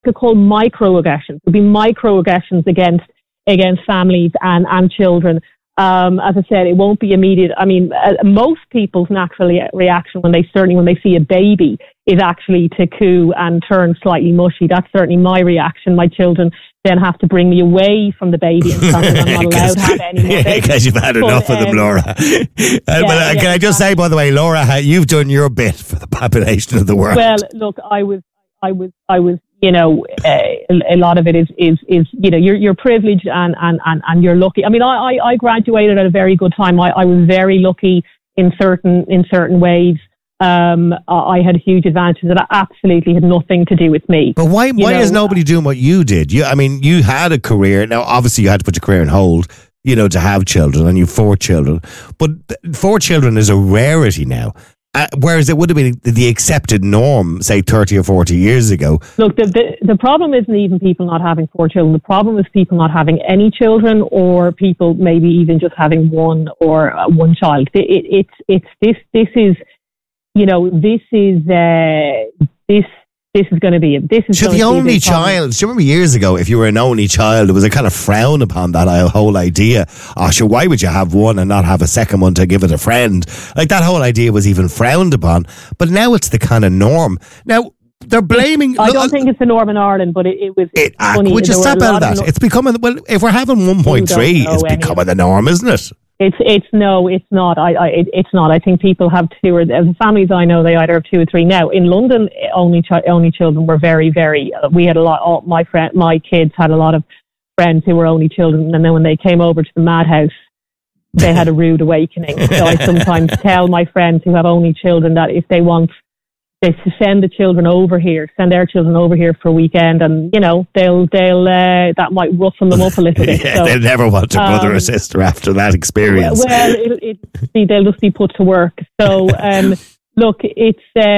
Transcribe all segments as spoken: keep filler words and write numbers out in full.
could call microaggressions. There'll be microaggressions against against families and, and children. Um, as I said, it won't be immediate. I mean, uh, most people's natural reaction when they certainly when they see a baby is actually to coo and turn slightly mushy. That's certainly my reaction. My children then have to bring me away from the baby and tell me I'm not allowed to have any more babies. Because you've had enough but, of them, um, Laura. uh, yeah, but uh, yeah, can I just say, by the way, Laura, you've done your bit for the population of the world. Well, look, I was, I was, I was. You know, uh, a, a lot of it is, is, is, you know, you're, you're privileged and, and, and, and you're lucky. I mean, I, I graduated at a very good time. I, I was very lucky in certain, in certain ways. Um, I had huge advantages that absolutely had nothing to do with me. But why, why know, is nobody doing what you did? You, I mean, you had a career. Now, obviously you had to put your career on hold, you know, to have children, and you have four children, but four children is a rarity now. Uh, whereas it would have been the accepted norm, say, thirty or forty years ago. Look, the, the the problem isn't even people not having four children. The problem is people not having any children, or people maybe even just having one or uh, one child. It, it, it's it's this this is, you know, this is uh, this. This is going to be it. This is so going the to be only child. Do you remember years ago, if you were an only child, there was a kind of frown upon that whole idea. Oh, sure, why would you have one and not have a second one to give it a friend? Like, that whole idea was even frowned upon. But now it's the kind of norm. Now, they're blaming... I don't think it's the norm in Ireland, but it, it was it, uh, funny. Would you stop out of that? No- it's becoming... Well, if we're having one point three, it's becoming the norm, isn't it? It's it's no, it's not. I, I it, it's not. I think people have two or the families I know, they either have two or three. Now in London, only chi- only children were very very. Uh, we had a lot. All my friend, my kids had a lot of friends who were only children, and then when they came over to the madhouse, they had a rude awakening. So I sometimes tell my friends who have only children that if they want, they to send the children over here, send their children over here for a weekend, and you know they'll they'll uh, that might roughen them up a little bit. yeah, so, they'll never want a brother um, or sister after that experience. Well, it, it, it, they'll just be put to work. So um, look, it's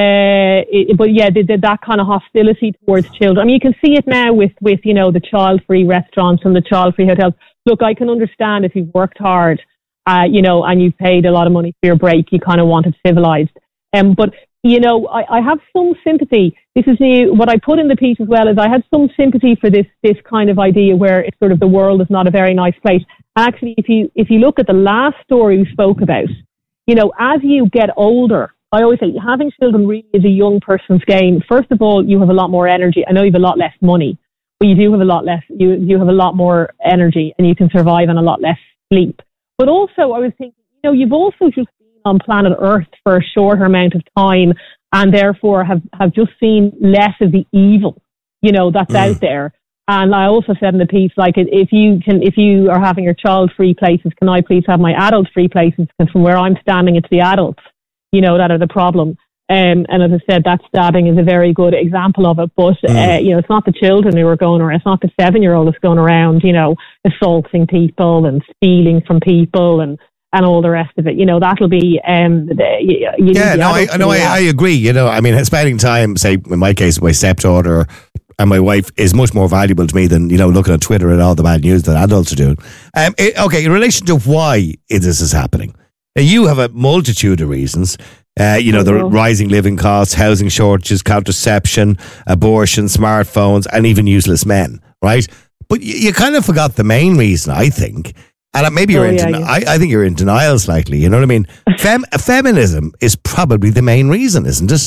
uh, it, but yeah, the, the, that kind of hostility towards children. I mean, you can see it now with with you know the child-free restaurants and the child-free hotels. Look, I can understand if you've worked hard, uh, you know, and you've paid a lot of money for your break, you kind of want it civilized. Um, but you know, I, I have some sympathy. This is the, what I put in the piece as well, is I had some sympathy for this this kind of idea where it's sort of the world is not a very nice place. And actually, if you if you look at the last story we spoke about, you know, as you get older, I always say having children really is a young person's game. First of all, you have a lot more energy. I know you have a lot less money, but you do have a lot less. You you have a lot more energy, and you can survive on a lot less sleep. But also, I was thinking, you know, you've also just on planet Earth for a shorter amount of time, and therefore have, have just seen less of the evil, you know, that's mm. out there. And I also said in the piece, like, if you can, if you are having your child-free places, can I please have my adult-free places? Because from where I'm standing, it's the adults, you know, that are the problem. Um, and as I said, that stabbing is a very good example of it. But, mm. uh, you know, it's not the children who are going around, it's not the seven-year-old that's going around, you know, assaulting people and stealing from people and and all the rest of it. You know, that'll be... Um, the, you, you yeah, no, I, no I, I agree. You know, I mean, spending time, say, in my case, my stepdaughter and my wife is much more valuable to me than, you know, looking at Twitter and all the bad news that adults are doing. Um, it, okay, in relation to why this is happening, now, you have a multitude of reasons. Uh, you know, the mm-hmm. rising living costs, housing shortages, contraception, abortion, smartphones, and even useless men, right? But you, you kind of forgot the main reason, I think. And maybe you're oh, in, yeah, den- yeah. I, I think you're in denial slightly, you know what I mean? Fem- feminism is probably the main reason, isn't it?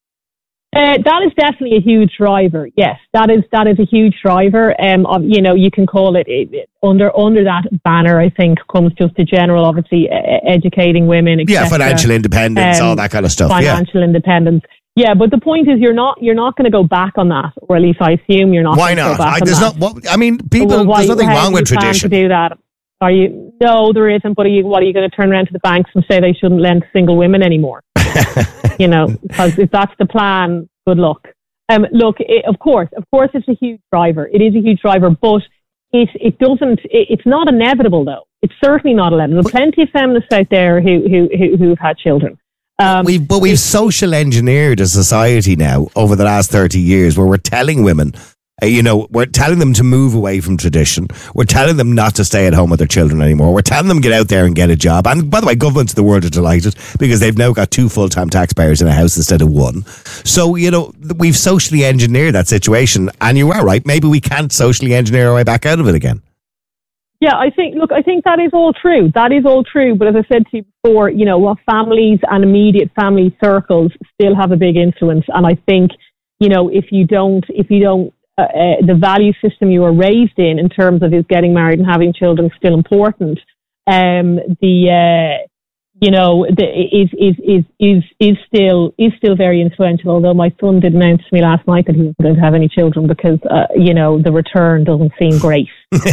Uh, that is definitely a huge driver. Yes, that is that is a huge driver. Um, of, you know, you can call it, it, it under under that banner. I think comes just a general, obviously, uh, educating women. et cetera. Yeah, financial independence, um, all that kind of stuff. Financial yeah. independence. Yeah, but the point is, you're not you're not going to go back on that, or at least I assume you're not. Why not? Go back I, on there's that. Not. What, I mean, people. Well, why, there's nothing how wrong with do you tradition. Plan to do that? Are you? No, there isn't. But are you? What are you going to turn around to the banks and say they shouldn't lend to single women anymore? You know, because if that's the plan, good luck. Um, look, it, of course, of course, it's a huge driver. It is a huge driver, but it it doesn't. It, it's not inevitable, though. It's certainly not inevitable. There's plenty of feminists out there who who who who've had children. Um, we've, but we've social engineered a society now over the last thirty years where we're telling women Uh, you know, we're telling them to move away from tradition. We're telling them not to stay at home with their children anymore. We're telling them to get out there and get a job. And by the way, governments of the world are delighted because they've now got two full-time taxpayers in a house instead of one. So, you know, we've socially engineered that situation. And you are right. Maybe we can't socially engineer our way back out of it again. Yeah, I think, look, I think that is all true. That is all true. But as I said to you before, you know, what families and immediate family circles still have a big influence. And I think, you know, if you don't, if you don't, uh, uh, the value system you were raised in, in terms of is getting married and having children still important. Um, the, uh, you know, the, is, is, is, is, is still, is still very influential. Although my son did announce to me last night that he wasn't going to have any children because, uh, you know, the return doesn't seem great.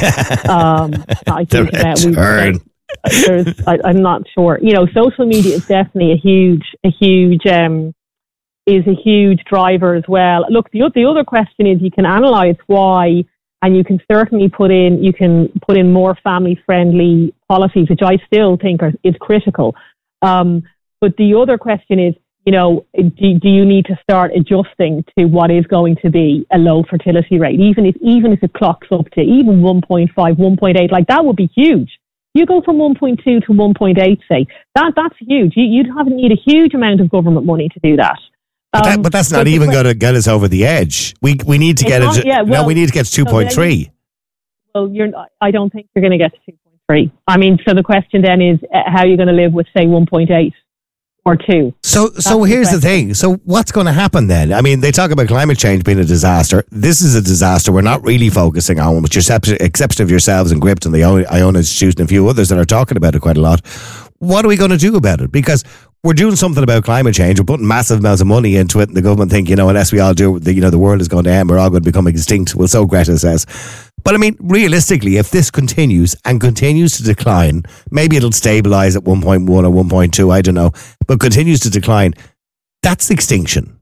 um, I the think about return. There's, I, I'm not sure. You know, social media is definitely a huge, a huge, um, is a huge driver as well. Look, the, the other question is you can analyse why, and you can certainly put in, you can put in more family-friendly policies, which I still think are, is critical. Um, but the other question is, you know, do, do you need to start adjusting to what is going to be a low fertility rate, even if even if it clocks up to even one point five, one point eight, like that would be huge. You go from one point two to one point eight, say, that that's huge. You, you'd have need a huge amount of government money to do that. But, that, but that's not even going to get us over the edge. We we need to get not, it. Yeah, well, no, we need to get to two point three. Well, you're. I don't think you're going to get to two point three. I mean, so the question then is, uh, how are you going to live with, say, one point eight or two? So, that's so here's the, the thing. So, what's going to happen then? I mean, they talk about climate change being a disaster. This is a disaster we're not really focusing on, with your exception of yourselves and Gript and the Iona Institute and a few others that are talking about it quite a lot. What are we going to do about it? Because we're doing something about climate change. We're putting massive amounts of money into it, and the government think, you know, unless we all do, the, you know, the world is going to end. We're all going to become extinct. Well, so Greta says. But I mean, realistically, if this continues and continues to decline, maybe it'll stabilize at one point one or one point two. I don't know, but continues to decline. That's extinction.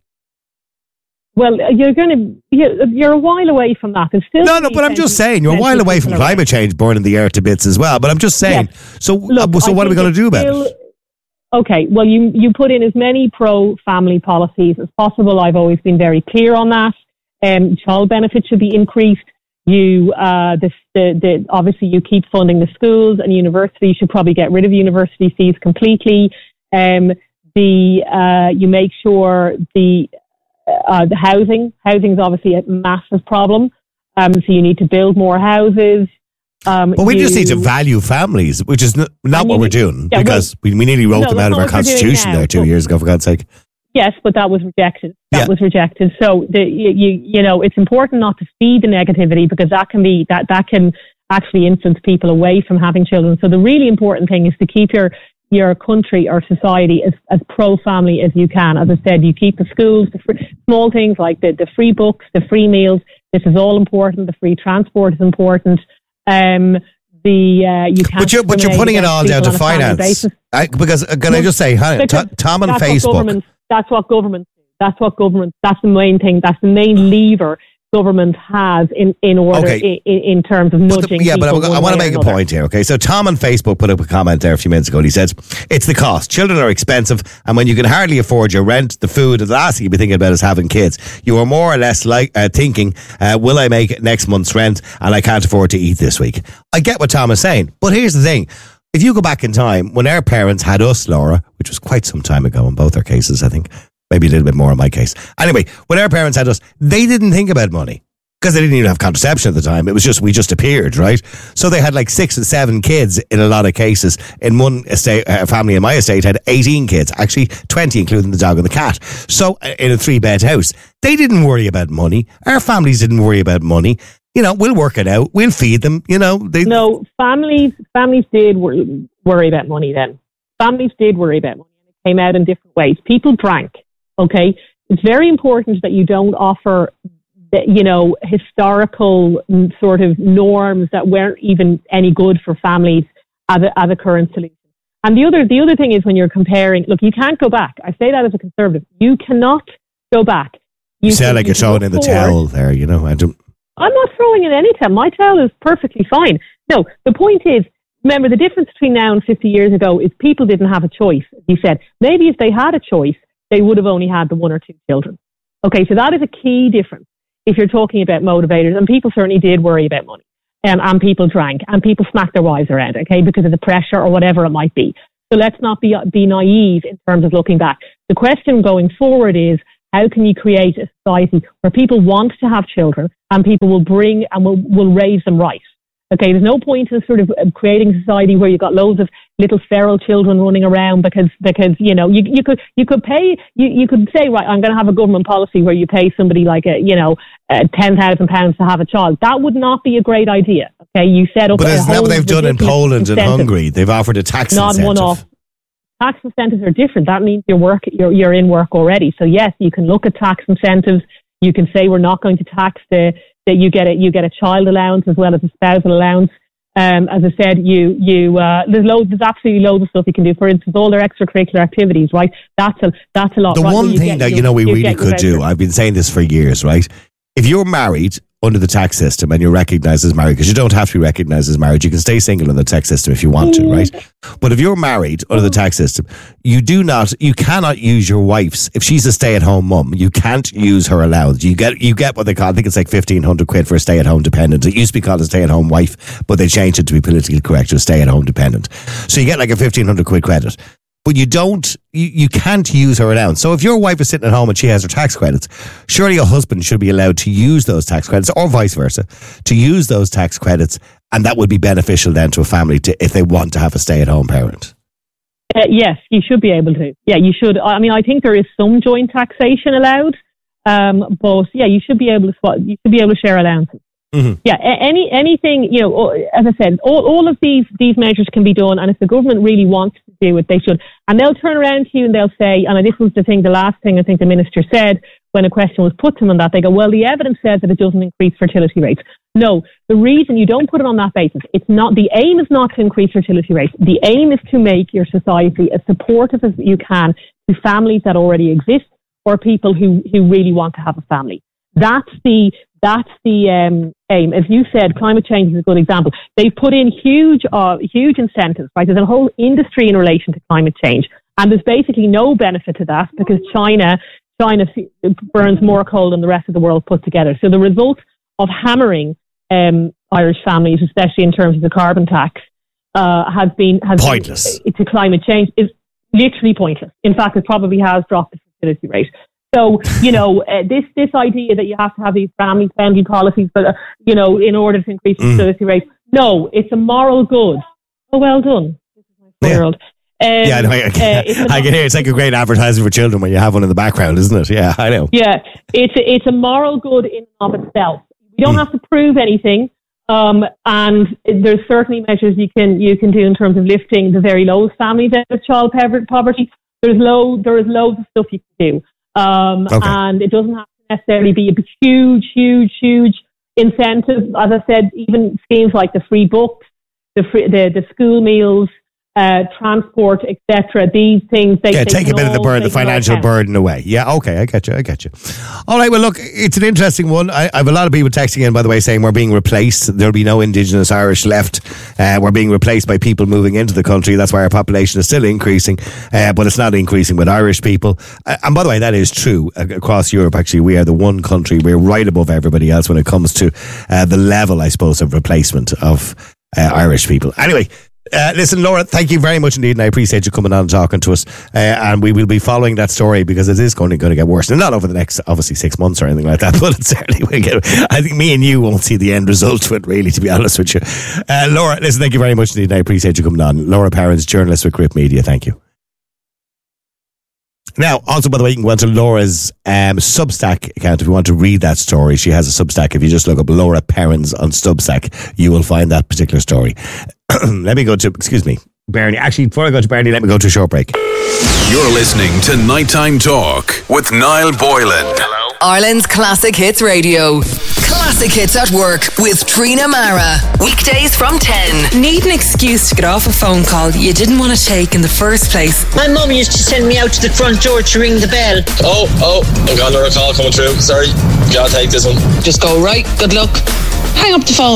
Well, you're going to, you're, you're a while away from that. There's still no, no, but I'm just saying, you're a while away from climate change burning the earth to bits as well. But I'm just saying, yes. so Look, uh, so what are we going to do about still, it? Okay, well, you, you put in as many pro-family policies as possible. I've always been very clear on that. Um, child benefits should be increased. You, uh, the, the, the, obviously, you keep funding the schools and universities. You should probably get rid of university fees completely. Um, the uh, you make sure the uh, the housing housing is obviously a massive problem. Um, so you need to build more houses. Um, but we you, just need to value families, which is n- not what we're doing, yeah, because well, we, we nearly wrote no, them out of our constitution there two years ago, for God's sake. Yes, but that was rejected. That yeah. was rejected. So the, you, you know, it's important not to feed the negativity, because that can be that that can actually influence people away from having children. So the really important thing is to keep your your country or society as, as pro-family as you can. As I said, you keep the schools, the free, small things like the, the free books, the free meals. This is all important. The free transport is important. Um, the uh, you can't. But you're but you're putting it all down to finance. I, because uh, can well, I just say, honey, t- Tom and Facebook. That's what government. That's what government. That's the main thing. That's the main lever government has in, in order okay. in, in terms of nudging. The, yeah, but I, I want to make another. a point here. Okay, so Tom on Facebook put up a comment there a few minutes ago. And he says it's the cost. Children are expensive, and when you can hardly afford your rent, the food, and the last thing you'd be thinking about is having kids. You are more or less like uh, thinking, uh, "Will I make next month's rent?" And I can't afford to eat this week. I get what Tom is saying, but here's the thing. If you go back in time, when our parents had us, Laura, which was quite some time ago in both our cases, I think. Maybe a little bit more in my case. Anyway, when our parents had us, they didn't think about money because they didn't even have contraception at the time. It was just, we just appeared, right? So they had like six and seven kids in a lot of cases. In one estate, uh, family in my estate had eighteen kids, actually twenty, including the dog and the cat. So uh, in a three bed house, they didn't worry about money. Our families didn't worry about money. You know, we'll work it out. We'll feed them, you know. They, no, families, families did worry, worry about money then. Families did worry about money. And it came out in different ways. People drank. Okay, it's very important that you don't offer, you know, historical sort of norms that weren't even any good for families as a, as a current solution. And the other, the other thing is when you're comparing, look, you can't go back. I say that as a conservative. You cannot go back. You, you sound like you're throwing in the towel there, you know. I don't. I'm not throwing in any towel. My towel is perfectly fine. No, the point is, remember, the difference between now and fifty years ago is people didn't have a choice. You said maybe if they had a choice, they would have only had the one or two children. Okay, so that is a key difference. if you're talking about motivators, and people certainly did worry about money, um, and people drank, and people smacked their wives around, okay, because of the pressure or whatever it might be. So let's not be be naive in terms of looking back. The question going forward is, how can you create a society where people want to have children and people will bring and will, will raise them right? Okay, there's no point in sort of creating a society where you've got loads of little feral children running around because, because you know, you, you could you could pay, you, you could say, right, I'm going to have a government policy where you pay somebody like, a you know, uh, ten thousand pounds to have a child. That would not be a great idea, okay? You set up But a isn't that what they've done in Poland incentive. and Hungary? They've offered a tax Not incentive. one-off. Tax incentives are different. That means you're, work, you're, you're in work already. So yes, you can look at tax incentives. You can say we're not going to tax the, that you get a, you get a child allowance as well as a spousal allowance. Um, as I said, you, you, uh, there's loads, there's absolutely loads of stuff you can do. For instance, all their extracurricular activities, right? That's a, that's a lot. The right? one you thing get, that, you, you know, we you really could do, I've been saying this for years, right? If you're married under the tax system and you're recognised as married, because you don't have to be recognised as married, you can stay single in the tax system if you want to, right? But if you're married under the tax system, you do not, you cannot use your wife's, if she's a stay-at-home mum, you can't use her allowance. You get, you get what they call, I think it's like fifteen hundred quid for a stay-at-home dependent. It used to be called a stay-at-home wife, but they changed it to be politically correct to a stay-at-home dependent. So you get like a fifteen hundred quid credit. But you don't, you, you can't use her allowance. So if your wife is sitting at home and she has her tax credits, surely your husband should be allowed to use those tax credits, or vice versa, to use those tax credits, and that would be beneficial then to a family to, if they want to have a stay-at-home parent. Uh, yes, you should be able to. Yeah, you should. I mean, I think there is some joint taxation allowed, um, but yeah, you should be able to swap, you should be able to share allowances. Mm-hmm. Yeah, any anything, you know, as I said, all, all of these these measures can be done, and if the government really wants to do it, they should. And they'll turn around to you and they'll say, and this was the thing, the last thing I think the minister said when a question was put to him on that, they go, well, the evidence says that it doesn't increase fertility rates. No, the reason you don't put it on that basis, it's not, the aim is not to increase fertility rates. The aim is to make your society as supportive as you can to families that already exist or people who, who really want to have a family. That's the That's the um, aim. As you said, climate change is a good example. They've put in huge, uh, huge incentives, right? There's a whole industry in relation to climate change. And there's basically no benefit to that because China, China burns more coal than the rest of the world put together. So the result of hammering um, Irish families, especially in terms of the carbon tax, uh, has been has pointless. Been, to climate change is literally pointless. In fact, it probably has dropped the fertility rate. So, you know, uh, this this idea that you have to have these family-friendly policies, but uh, you know, in order to increase the fertility mm. rate, no, it's a moral good. Oh, well done. This is my four-year-old. Yeah, um, yeah no, I, uh, I can hear it's like a great advertising for children when you have one in the background, isn't it? Yeah, I know. Yeah, it's a, it's a moral good in and of itself. You don't mm. have to prove anything, um, and there's certainly measures you can you can do in terms of lifting the very lowest families out of child poverty. There's low there is loads of stuff you can do. Um, okay. And it doesn't have to necessarily be a huge, huge, huge incentive. As I said, even schemes like the free books, the free, the, the school meals, uh, transport, et cetera. These things, they, yeah, they take a bit of the burden, the financial burden away. Yeah, okay, I get you, I get you. All right, well, look, it's an interesting one. I, I have a lot of people texting in, by the way, saying we're being replaced. There'll be no Indigenous Irish left. Uh, we're being replaced by people moving into the country. That's why our population is still increasing, uh, but it's not increasing with Irish people. Uh, and by the way, that is true across Europe. Actually, we are the one country we're right above everybody else when it comes to uh, the level, I suppose, of replacement of uh, Irish people. Anyway. Uh, listen, Laura, thank you very much indeed, and I appreciate you coming on and talking to us. Uh, and we will be following that story because it is going to, going to get worse, and not over the next, obviously, six months or anything like that. But it certainly will get. I think me and you won't see the end result to it, really, to be honest with you. Uh, Laura, listen, thank you very much indeed, and I appreciate you coming on. Laura Perrins, journalist with Grip Media. Thank you. Now, also, by the way, you can go on to Laura's um, Substack account if you want to read that story. She has a Substack. If you just look up Laura Perrins on Substack, you will find that particular story. Let me go to, excuse me, Bernie. Actually, before I go to Bernie, let me go to a short break. You're listening to Nighttime Talk with Niall Boylan. Hello. Ireland's Classic Hits Radio. Classic Hits at Work with Trina Mara. Weekdays from ten. Need an excuse to get off a phone call you didn't want to take in the first place. My mum used to send me out to the front door to ring the bell. Oh, oh, I've got another call coming through. Sorry, gotta take this one. Just go, right, good luck. Hang up the phone.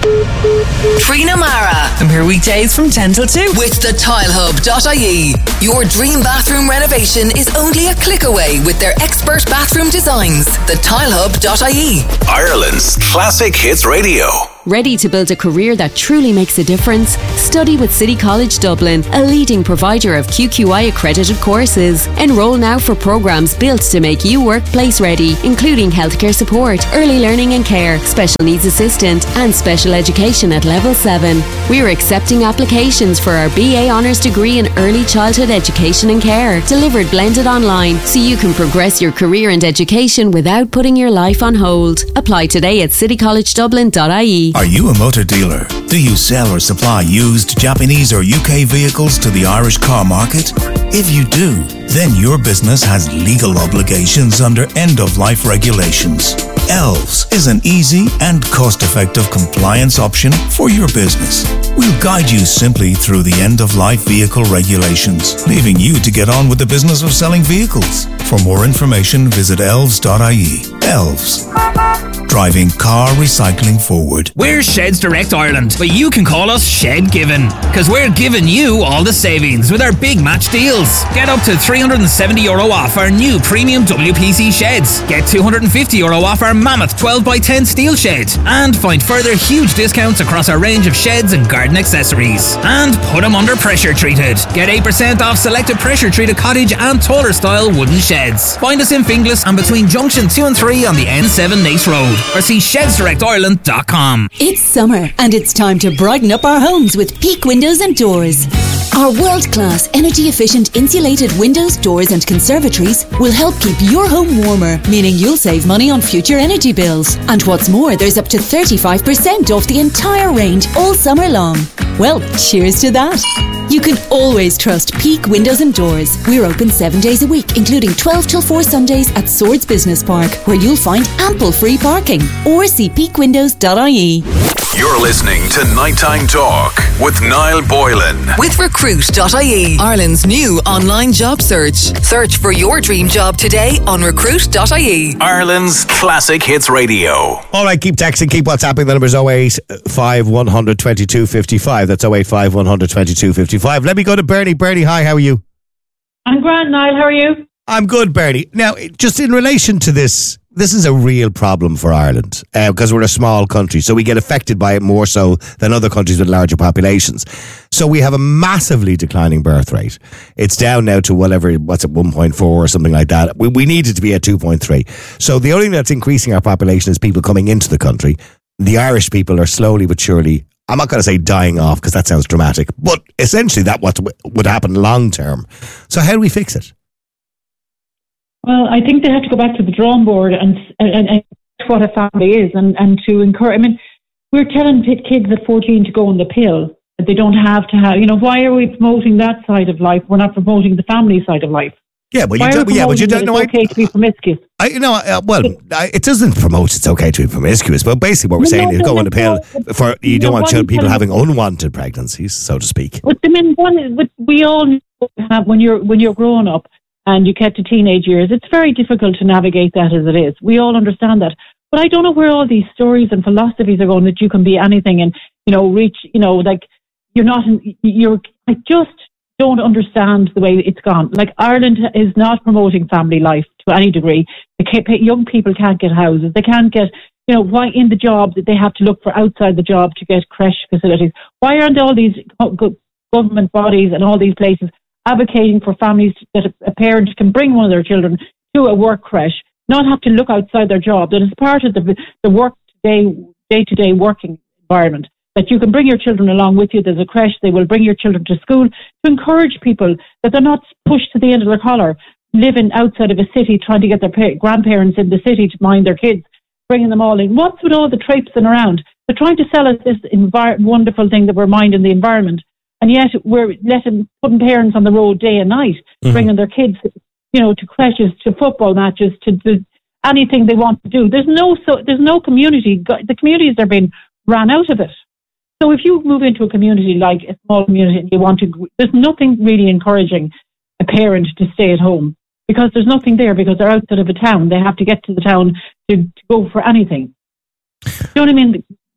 Trina Mara. I'm here weekdays from ten till two. With the tile hub dot I E. Your dream bathroom renovation is only a click away with their expert bathroom designs. the tile hub dot I E. Ireland's Classic Hits Radio. Ready to build a career that truly makes a difference? Study with City College Dublin, a leading provider of Q Q I accredited courses. Enroll now for programmes built to make you workplace ready, including healthcare support, early learning and care, special needs assistant and special education at level seven. We are accepting applications for our B A Honours degree in early childhood education and care, delivered blended online, so you can progress your career and education without putting your life on hold. Apply today at city college dublin dot I E. Are you a motor dealer? Do you sell or supply used Japanese or U K vehicles to the Irish car market? If you do, then your business has legal obligations under end-of-life regulations. Elves is an easy and cost-effective compliance option for your business. We'll guide you simply through the end-of-life vehicle regulations, leaving you to get on with the business of selling vehicles. For more information, visit elves dot I E. Elves. Driving car recycling forward. We're Sheds Direct Ireland, but you can call us Shed Given, because we're giving you all the savings with our big match deals. Get up to three hundred seventy euro off our new premium W P C sheds. Get two hundred fifty euro off our Mammoth twelve by ten steel shed. And find further huge discounts across our range of sheds and garden accessories. And put them under pressure treated. Get eight percent off selected pressure treated cottage and taller style wooden sheds. Find us in Finglas and between junction two and three on the N seven Nace Road, or see sheds direct ireland dot com. It's summer and it's time to brighten up our homes with Peak Windows and Doors. Our world-class, energy-efficient insulated windows, doors and conservatories will help keep your home warmer, meaning you'll save money on future energy bills. And what's more, there's up to thirty-five percent off the entire range all summer long. Well, cheers to that. You can always trust Peak Windows and Doors. We're open seven days a week, including twelve till four Sundays at Swords Business Park, where you'll find ample free parking. Or see peak windows dot I E. You're listening to Nighttime Talk with Niall Boylan. With recruit dot I E, Ireland's new online job search. Search for your dream job today on recruit dot I E. Ireland's Classic Hits Radio. All right, keep texting, keep WhatsApping. The number's oh eight five one hundred twenty-two fifty-five. That's oh eight five one hundred twenty-two fifty-five. Let me go to Bernie. Bernie, hi, how are you? I'm grand, Niall. How are you? I'm good, Bernie. Now, just in relation to this, this is a real problem for Ireland uh, because we're a small country, so we get affected by it more so than other countries with larger populations. So we have a massively declining birth rate. It's down now to whatever, what's it, one point four or something like that. We, we need it to be at two point three. So the only thing that's increasing our population is people coming into the country. The Irish people are slowly but surely, I'm not going to say dying off because that sounds dramatic, but essentially that what would happen long term. So how do we fix it? Well, I think they have to go back to the drawing board and and, and what a family is, and, and to encourage. I mean, we're telling kids at fourteen to go on the pill. That they don't have to have. You know, why are we promoting that side of life? We're not promoting the family side of life. Yeah, but why you don't. Yeah, but you don't know. It's okay to be promiscuous. I, you know, uh, well, I, it doesn't promote it's okay to be promiscuous, but basically what we're No, saying no, is no, go on no, the pill no. for you don't No, want what children, I'm people telling having unwanted pregnancies, so to speak. But I mean, one, but we all have when you're when you're growing up and you get to teenage years, it's very difficult to navigate that as it is. We all understand that, but I don't know where all these stories and philosophies are going that you can be anything and you know reach. You know, like you're not. You're. I just don't understand the way it's gone. Like Ireland is not promoting family life to any degree. The young people can't get houses. They can't get. You know, why in the job that they have to look for outside the job to get creche facilities? Why aren't all these government bodies and all these places advocating for families that a parent can bring one of their children to a work creche, not have to look outside their job, that is part of the the work day day to day working environment, that you can bring your children along with you. There's a creche, they will bring your children to school, to encourage people that they're not pushed to the end of their collar, living outside of a city, trying to get their pa- grandparents in the city to mind their kids, bringing them all in. What's with all the traipsing around? They're trying to sell us this envir- wonderful thing that we're minding the environment. And yet we're letting, putting parents on the road day and night, mm-hmm. bringing their kids, you know, to creches, to football matches, to, to anything they want to do. There's no, so there's no community. The communities are being ran out of it. So if you move into a community like a small community and you want to, there's nothing really encouraging a parent to stay at home because there's nothing there because they're outside of a town. They have to get to the town to, to go for anything. You know what I mean?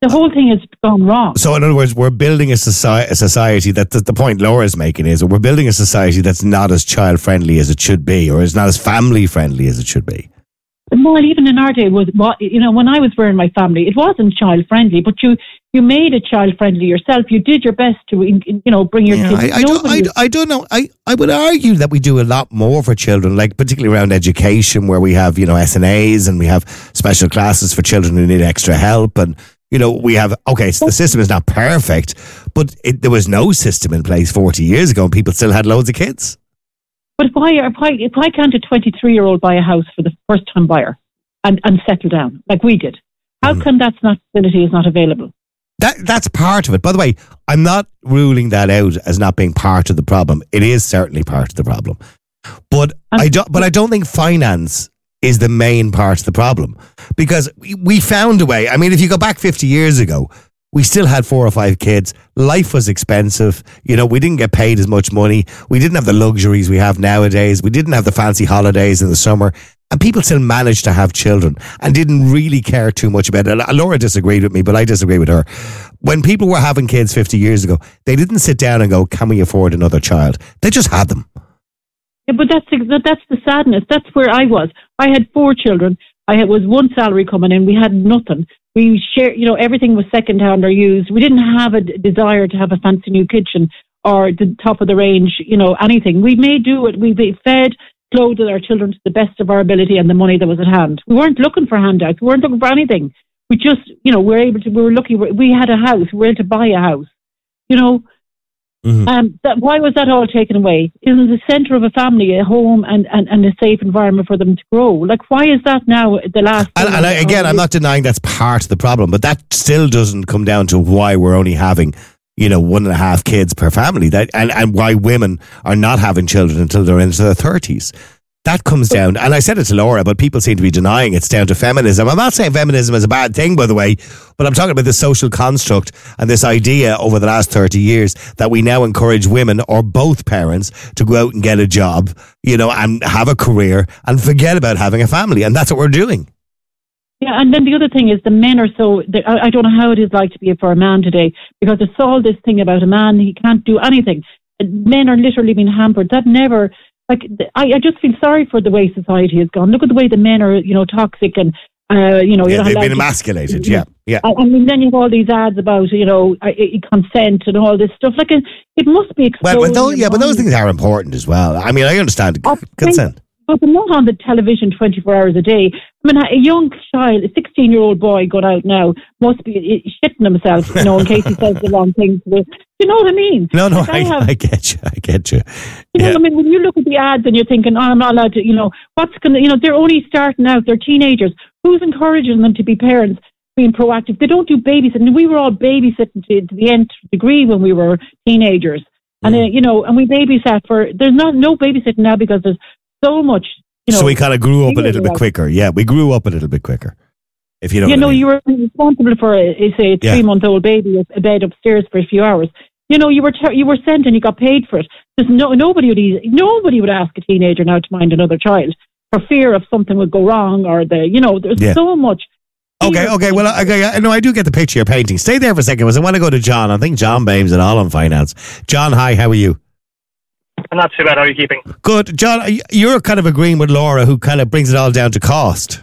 the whole thing has gone wrong. So, in other words, we're building a society, a society that the, the point Laura's making is we're building a society that's not as child friendly as it should be, or is not as family friendly as it should be. Well, even in our day, was what you know, when I was rearing my family, it wasn't child friendly, but you you made it child friendly yourself. You did your best to you know bring your yeah, kids. I, I, don't, I, I don't know. I, I would argue that we do a lot more for children, like particularly around education, where we have you know S N As and we have special classes for children who need extra help, and you know we have okay. So the system is not perfect, but it, there was no system in place forty years ago, and people still had loads of kids. But why, why, why can't a twenty-three-year-old buy a house for the first-time buyer and, and settle down like we did? How mm. come that's not facility is not available? That that's part of it. By the way, I'm not ruling that out as not being part of the problem. It is certainly part of the problem, but um, I don't. But I don't think finance is the main part of the problem, because we, we found a way. I mean, if you go back fifty years ago, we still had four or five kids. Life was expensive. You know, we didn't get paid as much money. We didn't have the luxuries we have nowadays. We didn't have the fancy holidays in the summer. And people still managed to have children and didn't really care too much about it. Laura disagreed with me, but I disagree with her. When people were having kids fifty years ago, they didn't sit down and go, can we afford another child? They just had them. Yeah, but that's that's the sadness. That's where I was. I had four children. I had was one salary coming in. We had nothing. We share, you know, everything was second hand or used. We didn't have a d- desire to have a fancy new kitchen or the top of the range, you know, anything. We may do it. We fed, clothed our children to the best of our ability and the money that was at hand. We weren't looking for handouts. We weren't looking for anything. We just, you know, we were able to, we were lucky. We had a house. We were able to buy a house, you know. Mm-hmm. Um, that, why was that all taken away? Isn't the centre of a family a home and, and, and a safe environment for them to grow? Like, why is that now the last? And, and I, again, I'm not denying that's part of the problem, but that still doesn't come down to why we're only having, you know, one and a half kids per family. That and, and why women are not having children until they're into their thirties. That comes down, and I said it to Laura, but people seem to be denying it's down to feminism. I'm not saying feminism is a bad thing, by the way, but I'm talking about the social construct and this idea over the last thirty years that we now encourage women or both parents to go out and get a job, you know, and have a career and forget about having a family. And that's what we're doing. Yeah, and then the other thing is the men are so, I don't know how it is like to be for a man today, because it's all this thing about a man, he can't do anything. Men are literally being hampered. That never... Like, I, I just feel sorry for the way society has gone. Look at the way the men are, you know, toxic and, uh, you know... Yeah, you're they've not been to, emasculated, yeah, yeah. I, I mean, then you have all these ads about, you know, uh, consent and all this stuff. Like, it, it must be... Well, well those, yeah, but those things are important as well. I mean, I understand I consent. Think, but they're not on the television twenty-four hours a day. I mean, a young child, a sixteen-year-old boy going out now must be shitting himself, you know, in case he says the wrong thing. Do you know what I mean? No, no, like I, I, have, I get you. I get you. You yeah. know, I mean, when you look at the ads and you're thinking, oh, I'm not allowed to, you know, what's going to, you know, they're only starting out. They're teenagers. Who's encouraging them to be parents, being proactive? They don't do babysitting. We were all babysitting to, to the nth degree when we were teenagers. Mm. And, uh, you know, and we babysat for, there's not no babysitting now because there's so much, you know. So we kind of grew up a little bit quicker. Yeah, we grew up a little bit quicker. If you know, you know, I mean. you were responsible for a, say, a three-month-old baby, a bed upstairs for a few hours. You know, you were ter- you were sent and you got paid for it. There's no nobody would easy, nobody would ask a teenager now to mind another child for fear of something would go wrong or the you know. There's yeah. so much. Okay, okay. Well, I, I know I do get the picture you're painting. Stay there for a second, because I want to go to John. I think John Bames at All on Finance. John, hi. How are you? I'm not too bad. How are you keeping? Good. John, you're kind of agreeing with Laura, who kind of brings it all down to cost.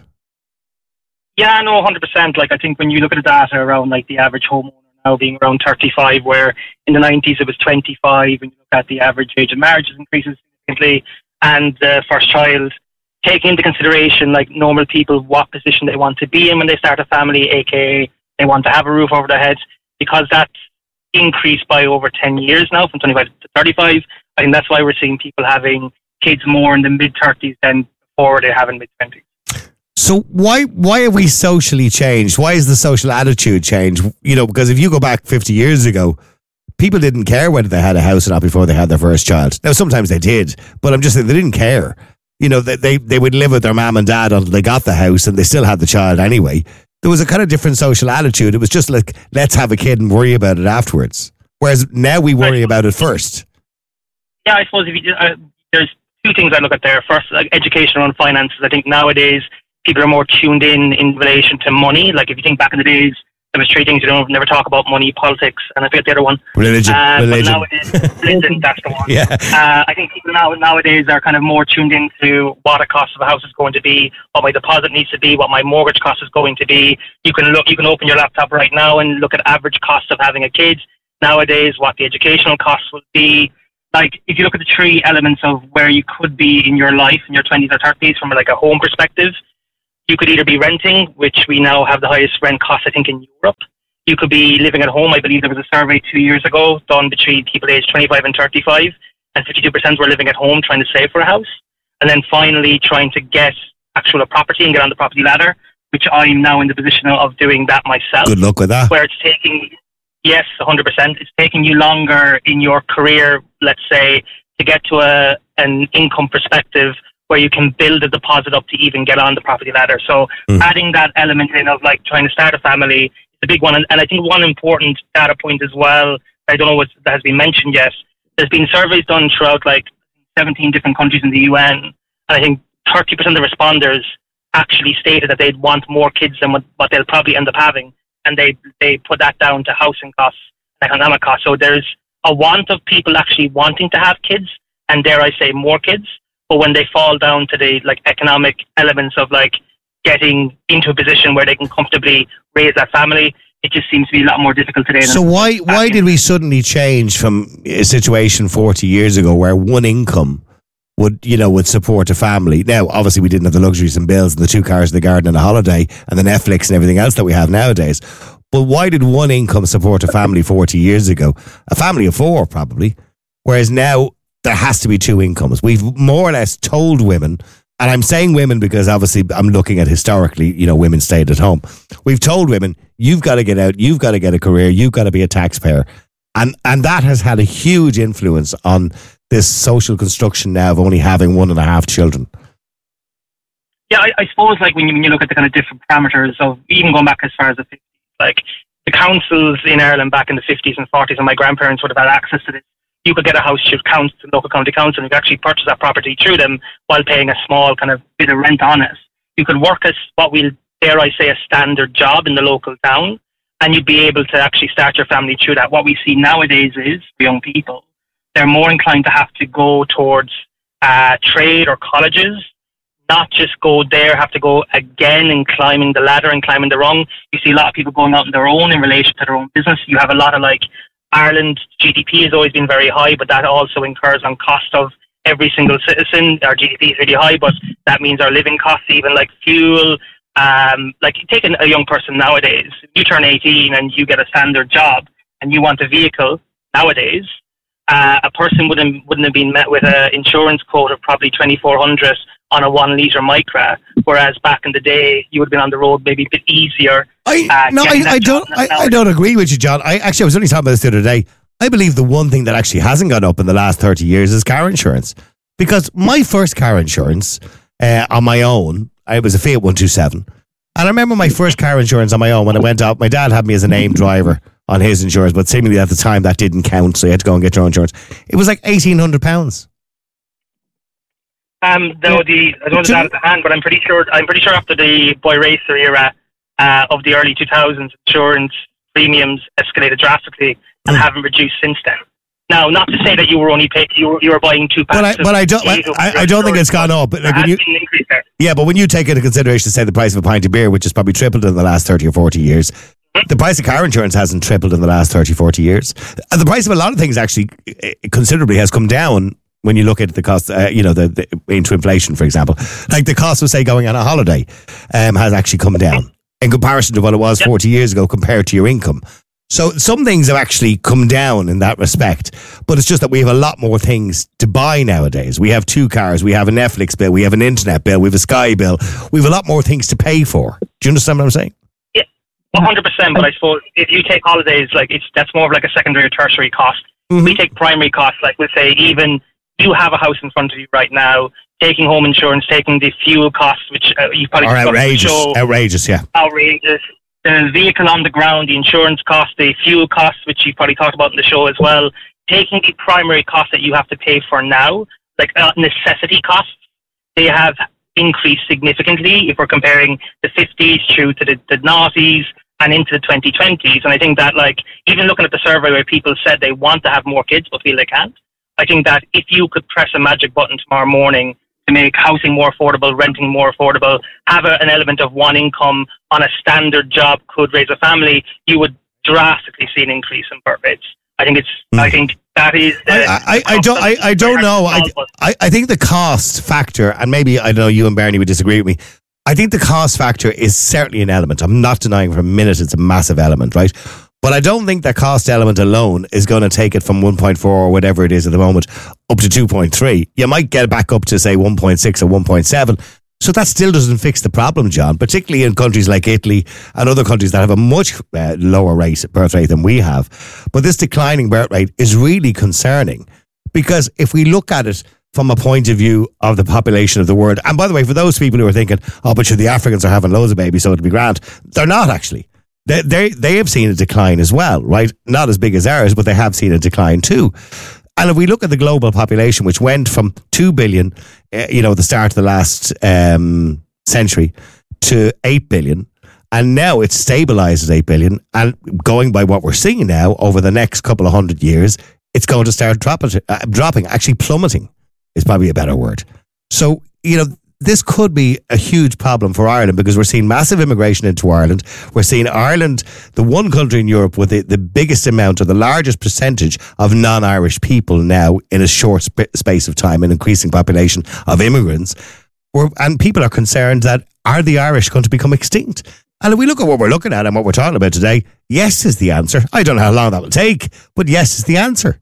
Yeah, no, one hundred percent. Like, I think when you look at the data around, like, the average homeowner now being around thirty-five, where in the nineties it was twenty-five, and you look at the average age of marriage increases significantly, and the first child, taking into consideration, like, normal people, what position they want to be in when they start a family, aka they want to have a roof over their heads, because that's increased by over ten years now, from twenty-five to thirty-five. I think that's why we're seeing people having kids more in the mid-thirties than before they have in mid-twenties. So why why have we socially changed? Why is the social attitude changed? You know, because if you go back fifty years ago, people didn't care whether they had a house or not before they had their first child. Now, sometimes they did, but I'm just saying they didn't care. You know, they, they, they would live with their mom and dad until they got the house, and they still had the child anyway. There was a kind of different social attitude. It was just like, let's have a kid and worry about it afterwards. Whereas now we worry about it first. Yeah, I suppose if you, uh, there's two things I look at there. First, like, education around finances. I think nowadays people are more tuned in in relation to money. Like, if you think back in the days there was three things you don't never talk about: money, politics, and I forget the other one. Religion. Uh, Religion. But nowadays, religion, that's the one. Yeah. Uh, I think people now nowadays are kind of more tuned into what a cost of a house is going to be, what my deposit needs to be, what my mortgage cost is going to be. You can look, you can open your laptop right now and look at average cost of having a kid nowadays, what the educational costs will be. Like, if you look at the three elements of where you could be in your life in your twenties or thirties from like a home perspective, you could either be renting, which we now have the highest rent cost, I think, in Europe. You could be living at home. I believe there was a survey two years ago done between people aged twenty-five and thirty-five, and fifty-two percent were living at home trying to save for a house. And then finally trying to get actual property and get on the property ladder, which I'm now in the position of doing that myself. Good luck with that. Where it's taking, yes, one hundred percent. It's taking you longer in your career, let's say, to get to a an income perspective where you can build a deposit up to even get on the property ladder. So mm. adding that element in of like trying to start a family is a big one. And, and I think one important data point as well, I don't know what that has been mentioned yet, there's been surveys done throughout like seventeen different countries in the U N, and I think thirty percent of the responders actually stated that they'd want more kids than what, what they'll probably end up having, and they they put that down to housing costs, economic costs. So there's a want of people actually wanting to have kids, and dare I say more kids. But when they fall down to the like economic elements of like getting into a position where they can comfortably raise that family, it just seems to be a lot more difficult today. So why why did we suddenly change from a situation forty years ago where one income would, you know, would support a family? Now, obviously we didn't have the luxuries and bills and the two cars in the garden and a holiday and the Netflix and everything else that we have nowadays. But why did one income support a family forty years ago? A family of four, probably. Whereas now there has to be two incomes. We've more or less told women, and I'm saying women because obviously I'm looking at historically, you know, women stayed at home. We've told women, you've got to get out, you've got to get a career, you've got to be a taxpayer. And and that has had a huge influence on this social construction now of only having one and a half children. Yeah, I, I suppose like when you, when you look at the kind of different parameters of even going back as far as the fifties, like the councils in Ireland back in the fifties and forties, and my grandparents would have had access to this. You could get a house through council, local county council, and you could actually purchase that property through them while paying a small kind of bit of rent on it. You could work as what we'll, dare I say, a standard job in the local town, and you'd be able to actually start your family through that. What we see nowadays is, for young people, they're more inclined to have to go towards uh, trade or colleges, not just go there, have to go again and climbing the ladder and climbing the rung. You see a lot of people going out on their own in relation to their own business. You have a lot of like, Ireland G D P has always been very high, but that also incurs on cost of every single citizen. Our G D P is really high, but that means our living costs, even like fuel. Um, like taking a young person nowadays, you turn eighteen and you get a standard job and you want a vehicle nowadays, uh, a person wouldn't wouldn't have been met with an insurance quote of probably twenty-four hundred on a one litre Micra, whereas back in the day you would have been on the road maybe a bit easier. I uh, no, I, I don't. I, I don't agree with you, John. I actually I was only talking about this the other day. I believe the one thing that actually hasn't gone up in the last thirty years is car insurance, because my first car insurance uh, on my own, I was a Fiat one twenty-seven, and I remember my first car insurance on my own when I went out. My dad had me as a named driver on his insurance, but seemingly at the time that didn't count, so you had to go and get your own insurance. It was like eighteen hundred pounds. Um, though the I don't have that at the hand, but I'm pretty sure I'm pretty sure after the Boy Racer era uh, of the early two thousands, insurance premiums escalated drastically and mm. haven't reduced since then. Now, not to say that you were only paying, you were, you were buying two packs. But I, but I don't, I, I, I don't think it's gone up. Like when you, yeah, but when you take into consideration, say the price of a pint of beer, which has probably tripled in the last thirty or forty years, mm-hmm. the price of car insurance hasn't tripled in the last thirty, forty years. And the price of a lot of things actually considerably has come down. When you look at the cost, uh, you know, the, the into inflation, for example, like the cost of, say, going on a holiday um, has actually come down in comparison to what it was yep. forty years ago compared to your income. So some things have actually come down in that respect, but it's just that we have a lot more things to buy nowadays. We have two cars, we have a Netflix bill, we have an internet bill, we have a Sky bill. We have a lot more things to pay for. Do you understand what I'm saying? Yeah, one hundred percent. But I suppose if you take holidays, like it's that's more of like a secondary or tertiary cost. Mm-hmm. We take primary costs, like we'll say even you have a house in front of you right now, taking home insurance, taking the fuel costs, which uh, you probably are outrageous, show, outrageous, yeah, outrageous. The vehicle on the ground, the insurance costs, the fuel costs, which you probably talked about in the show as well. Taking the primary costs that you have to pay for now, like uh, necessity costs, they have increased significantly if we're comparing the fifties through to the, the noughties and into the twenty twenties. And I think that, like, even looking at the survey where people said they want to have more kids but feel they can't, I think that if you could press a magic button tomorrow morning to make housing more affordable, renting more affordable, have a, an element of one income on a standard job could raise a family, you would drastically see an increase in birth rates. I think it's. Mm. I think that is. The, I, I, I don't. I, I don't know. I, I, I think the cost factor, and maybe I know you and Bernie would disagree with me. I think the cost factor is certainly an element. I'm not denying for a minute it's a massive element, right? But I don't think the cost element alone is going to take it from one point four or whatever it is at the moment up to two point three. You might get back up to say one point six or one point seven. So that still doesn't fix the problem, John, particularly in countries like Italy and other countries that have a much uh, lower rate, birth rate than we have. But this declining birth rate is really concerning, because if we look at it from a point of view of the population of the world, and by the way, for those people who are thinking, oh, but sure, the Africans are having loads of babies, so it'll be grand. They're not actually. They, they, they have seen a decline as well, right? Not as big as ours, but they have seen a decline too. And if we look at the global population, which went from two billion, uh, you know, at the start of the last um, century, to eight billion, and now it's stabilized at eight billion, and going by what we're seeing now, over the next couple of hundred years, it's going to start drop- uh, dropping, actually plummeting is probably a better word. So, you know, this could be a huge problem for Ireland, because we're seeing massive immigration into Ireland. We're seeing Ireland, the one country in Europe with the, the biggest amount or the largest percentage of non-Irish people now in a short sp- space of time, an increasing population of immigrants. We're, and people are concerned that, are the Irish going to become extinct? And if we look at what we're looking at and what we're talking about today, yes is the answer. I don't know how long that will take, but yes is the answer.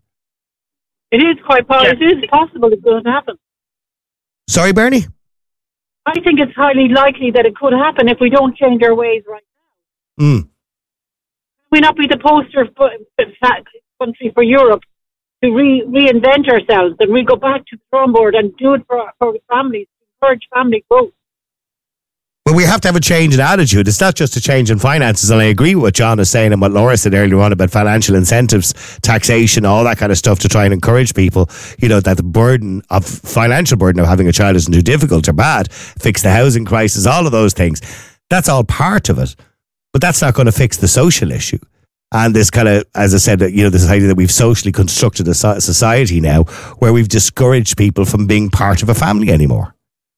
It is quite possible. It is possible it's going to happen. Sorry, Bernie? I think it's highly likely that it could happen if we don't change our ways right now. Mm. We not be the poster country for Europe to re- reinvent ourselves, and we go back to the drawing board and do it for, for families, encourage family growth. Well, we have to have a change in attitude. It's not just a change in finances, and I agree with what John is saying and what Laura said earlier on about financial incentives, taxation, all that kind of stuff to try and encourage people, you know, that the burden of financial burden of having a child isn't too difficult or bad, fix the housing crisis, all of those things. That's all part of it, but that's not going to fix the social issue. And this kind of, as I said, you know, this idea that we've socially constructed a society now where we've discouraged people from being part of a family anymore.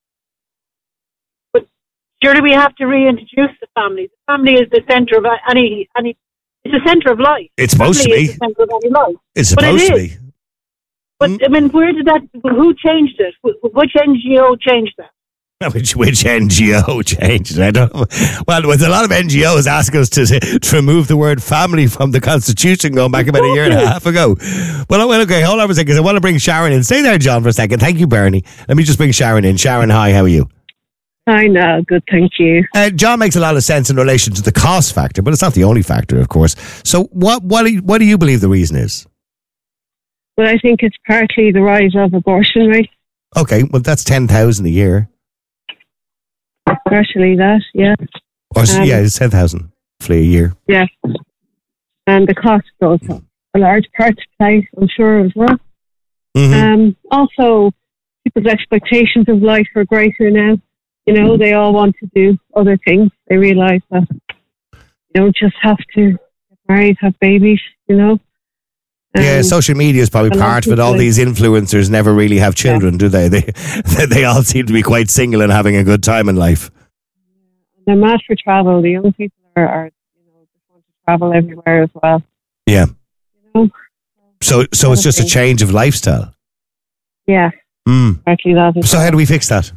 Surely we have to reintroduce the family. The family is the centre of any, any, it's the centre of life. It's supposed family to be. Is the centre of any life. It's supposed it to be. But, mm. I mean, where did that, who changed it? Which N G O changed that? Which, which N G O changed it? I don't know. Well, with a lot of N G Os asking us to, to remove the word family from the Constitution going back about a year and a half ago. Well, well okay, hold on a second, because I want to bring Sharon in. Stay there, John, for a second. Thank you, Bernie. Let me just bring Sharon in. Sharon, hi, how are you? I know, good, thank you. Uh, John makes a lot of sense in relation to the cost factor, but it's not the only factor, of course. So what what do you, what do you believe the reason is? Well, I think it's partly the rise of abortion rates. Okay, well, that's ten thousand a year. Partially that, yeah. Or, um, yeah, it's ten thousand for a year. Yeah. And the cost goes up. A large part to play, I'm sure, as well. Mm-hmm. Um, also, people's expectations of life are greater now. You know, they all want to do other things. They realise that you don't just have to get married, have babies, you know. Um, yeah, social media is probably part of it. All these influencers never really have children, yeah. do they? They they all seem to be quite single and having a good time in life. They're mad for travel. The young people are, are you know, just want to travel everywhere as well. Yeah. You know? So, so it's just a change of lifestyle. Yeah. Mm. Exactly that. So, how do we fix that?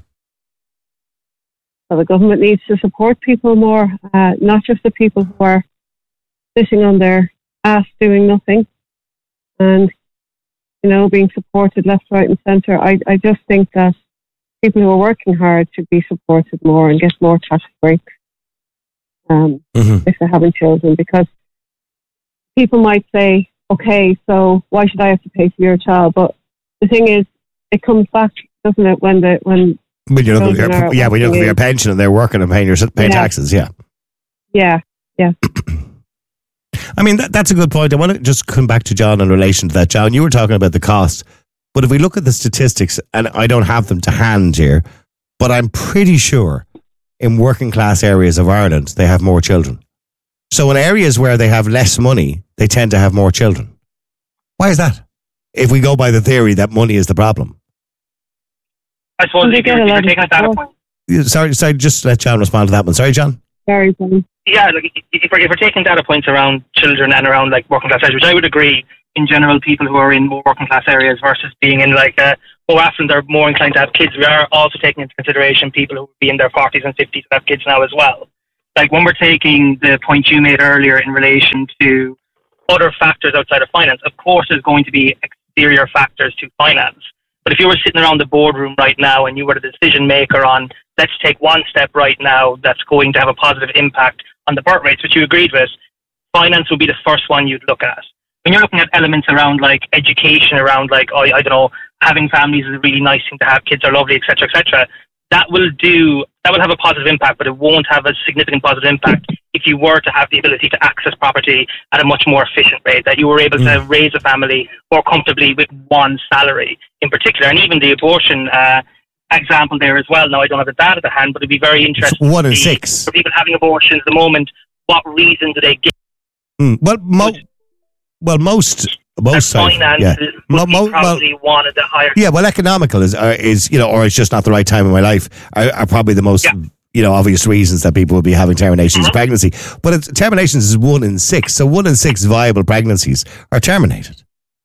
So the government needs to support people more, uh, not just the people who are sitting on their ass doing nothing and, you know, being supported left, right and centre. I, I just think that people who are working hard should be supported more and get more tax breaks um, mm-hmm. if they're having children, because people might say, okay, so why should I have to pay for your child? But the thing is, it comes back, doesn't it, when the when When you're looking for your, yeah, when you're looking for your pension and they're working and paying your paying yeah. taxes, yeah. Yeah, yeah. I mean, that, that's a good point. I want to just come back to John in relation to that. John, you were talking about the cost, but if we look at the statistics, and I don't have them to hand here, but I'm pretty sure in working class areas of Ireland, they have more children. So in areas where they have less money, they tend to have more children. Why is that? If we go by the theory that money is the problem. I suppose if you're, if you're taking a data point. Sorry, sorry, just let John respond to that one. Sorry, John. Very funny. Yeah, like if we're, if we're taking data points around children and around like working class areas, which I would agree, in general, people who are in more working class areas versus being in like uh, more affluent are more inclined to have kids. We are also taking into consideration people who would be in their forties and fifties who have kids now as well. Like when we're taking the point you made earlier in relation to other factors outside of finance, of course there's going to be exterior factors to finance. But if you were sitting around the boardroom right now and you were the decision maker on, let's take one step right now that's going to have a positive impact on the birth rates, which you agreed with, finance would be the first one you'd look at. When you're looking at elements around like education, around like, oh, I don't know, having families is a really nice thing to have, kids are lovely, et cetera, et cetera, that will do, that will have a positive impact, but it won't have a significant positive impact if you were to have the ability to access property at a much more efficient rate, that you were able to raise a family more comfortably with one salary in particular. And even the abortion uh, example there as well. Now, I don't have the data to hand, but it'd be very interesting. One in to see six. For people having abortions at the moment, what reason do they give? Mm. Well, mo- well, most... Most finances yeah. would Mo- be probably well, one of the higher. Yeah, well, economical is, uh, is you know, or it's just not the right time in my life, are, are probably the most, yeah. you know, obvious reasons that people will be having terminations mm-hmm. of pregnancy. But it's, terminations is one in six, so one in six viable pregnancies are terminated.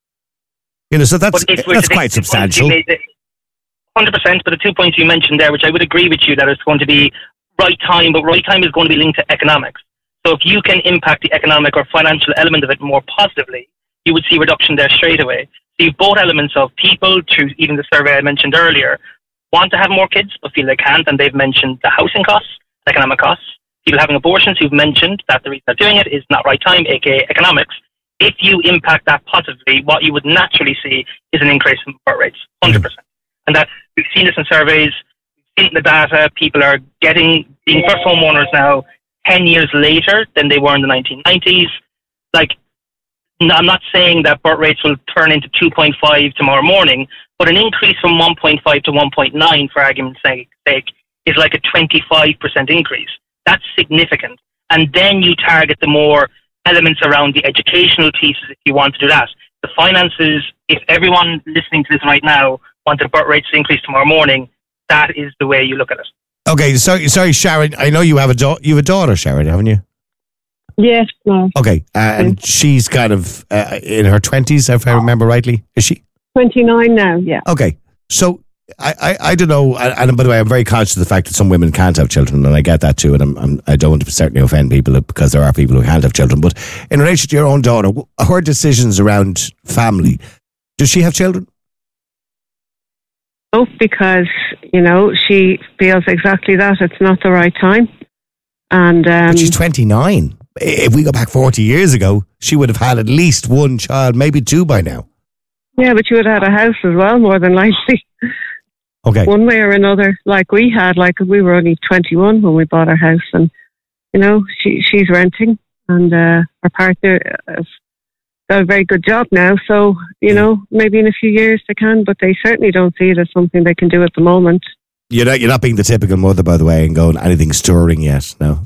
You know, so that's that's quite substantial. one hundred percent, but the two points you mentioned there, which I would agree with you, that it's going to be right time, but right time is going to be linked to economics. So if you can impact the economic or financial element of it more positively, you would see reduction there straight away. So you've both elements of people, through even the survey I mentioned earlier, want to have more kids but feel they can't, and they've mentioned the housing costs, economic costs. People having abortions who've mentioned that the reason they're doing it is not right time, aka economics. If you impact that positively, what you would naturally see is an increase in birth rates, one hundred percent. And that we've seen this in surveys, we've seen the data, people are getting, being first homeowners now ten years later than they were in the nineteen nineties. Like, I'm not saying that birth rates will turn into two point five tomorrow morning, but an increase from one point five to one point nine, for argument's sake, is like a twenty-five percent increase. That's significant. And then you target the more elements around the educational pieces if you want to do that. The finances, if everyone listening to this right now wanted birth rates to increase tomorrow morning, that is the way you look at it. Okay, sorry, sorry, Sharon. I know you have a da- you have a daughter, Sharon, haven't you? Yes, no. Okay, uh, and she's kind of uh, in her twenties, if I remember rightly. Is she? twenty-nine now, yeah. Okay, so I, I, I don't know, and by the way, I'm very conscious of the fact that some women can't have children, and I get that too, and I'm, I'm, I don't want to certainly offend people because there are people who can't have children, but in relation to your own daughter, her decisions around family, does she have children? No, because, you know, she feels exactly that. It's not the right time. And um, but she's twenty-nine. If we go back forty years ago, she would have had at least one child, maybe two by now. Yeah, but you would have had a house as well, more than likely. Okay. One way or another, like we had, like we were only twenty-one when we bought our house, and, you know, she she's renting, and uh, our partner has got a very good job now, so, you know, maybe in a few years they can, but they certainly don't see it as something they can do at the moment. You're not, you're not being the typical mother, by the way, and going, anything stirring yet, no?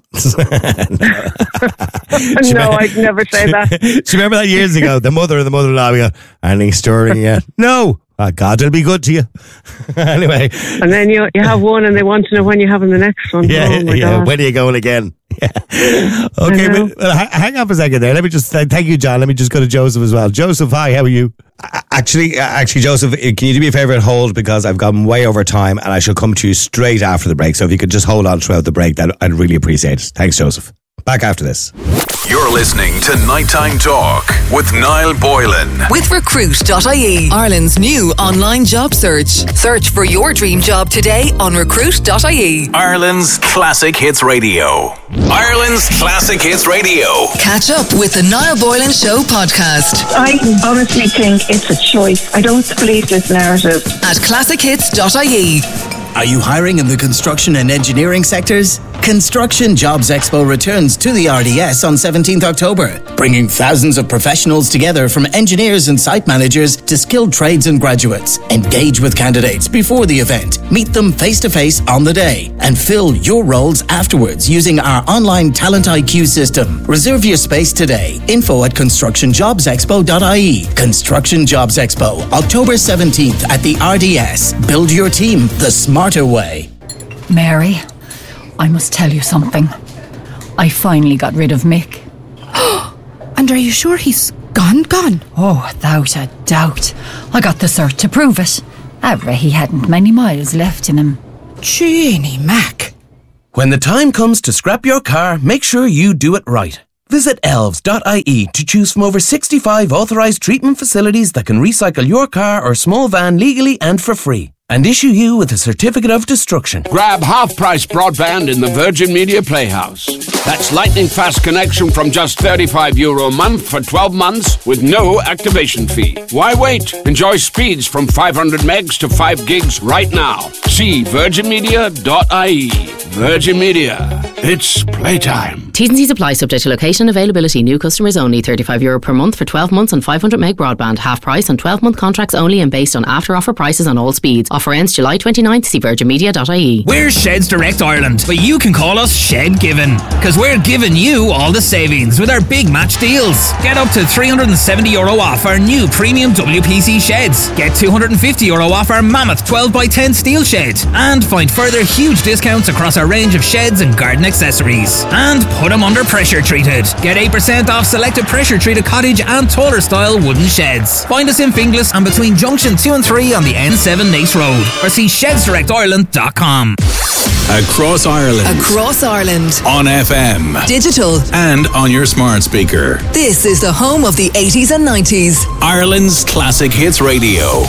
no, no I'd never say that. Do you remember that years ago? The mother and the mother-in-law, we go, anything stirring yet? No. Oh, God, it'll be good to you. Anyway. And then you you have one and they want to know when you're having the next one. Yeah, oh my yeah. God. When are you going again? Yeah. Okay, well, well, hang on for a second there. Let me just, uh, thank you, John. Let me just go to Joseph as well. Joseph, hi, how are you? Actually, actually, Joseph, can you do me a favour and hold, because I've gone way over time and I shall come to you straight after the break. So if you could just hold on throughout the break, that I'd really appreciate it. Thanks, Joseph. Back after this. You're listening to Nighttime Talk with Niall Boylan. With recruit dot I E, Ireland's new online job search. Search for your dream job today on recruit dot I E. Ireland's Classic Hits Radio. Ireland's Classic Hits Radio. Catch up with the Niall Boylan Show podcast. I honestly think it's a choice. I don't believe this narrative. At classic hits dot I E. Are you hiring in the construction and engineering sectors? Construction Jobs Expo returns to the R D S on seventeenth October, bringing thousands of professionals together from engineers and site managers to skilled trades and graduates. Engage with candidates before the event, meet them face-to-face on the day, and fill your roles afterwards using our online Talent I Q system. Reserve your space today. Info at construction jobs expo dot I E. Construction Jobs Expo, October seventeenth at the R D S. Build your team the smarter way. Mary, I must tell you something. I finally got rid of Mick. And are you sure he's gone, gone? Oh, without a doubt. I got the cert to prove it. However, he hadn't many miles left in him. Jeannie Mac. When the time comes to scrap your car, make sure you do it right. Visit elves dot I E to choose from over sixty-five authorised treatment facilities that can recycle your car or small van legally and for free, and issue you with a certificate of destruction. Grab half-price broadband in the Virgin Media Playhouse. That's lightning fast connection from just thirty-five euro a month for twelve months with no activation fee. Why wait? Enjoy speeds from five hundred megs to five gigs right now. See virgin media dot I E. Virgin Media. It's playtime. T's and C's apply, subject to location availability. New customers only. thirty-five euro per month for twelve months and five hundred meg broadband. Half price on twelve month contracts only and based on after offer prices on all speeds. Offer ends July twenty-ninth. See virgin media dot I E. We're Sheds Direct Ireland, but you can call us Shed Given, because we're giving you all the savings with our big match deals. Get up to three hundred seventy euro off our new premium W P C sheds. Get two hundred fifty euro off our Mammoth twelve by ten steel shed. And find further huge discounts across our range of sheds and garden accessories. And put them under pressure treated. Get eight percent off selected pressure treated cottage and taller style wooden sheds. Find us in Finglas and between junction two and three on the N seven Nace Road, or see sheds direct ireland dot com. Across Ireland. Across Ireland. On F M. Digital. And on your smart speaker. This is the home of the eighties and nineties. Ireland's classic hits radio.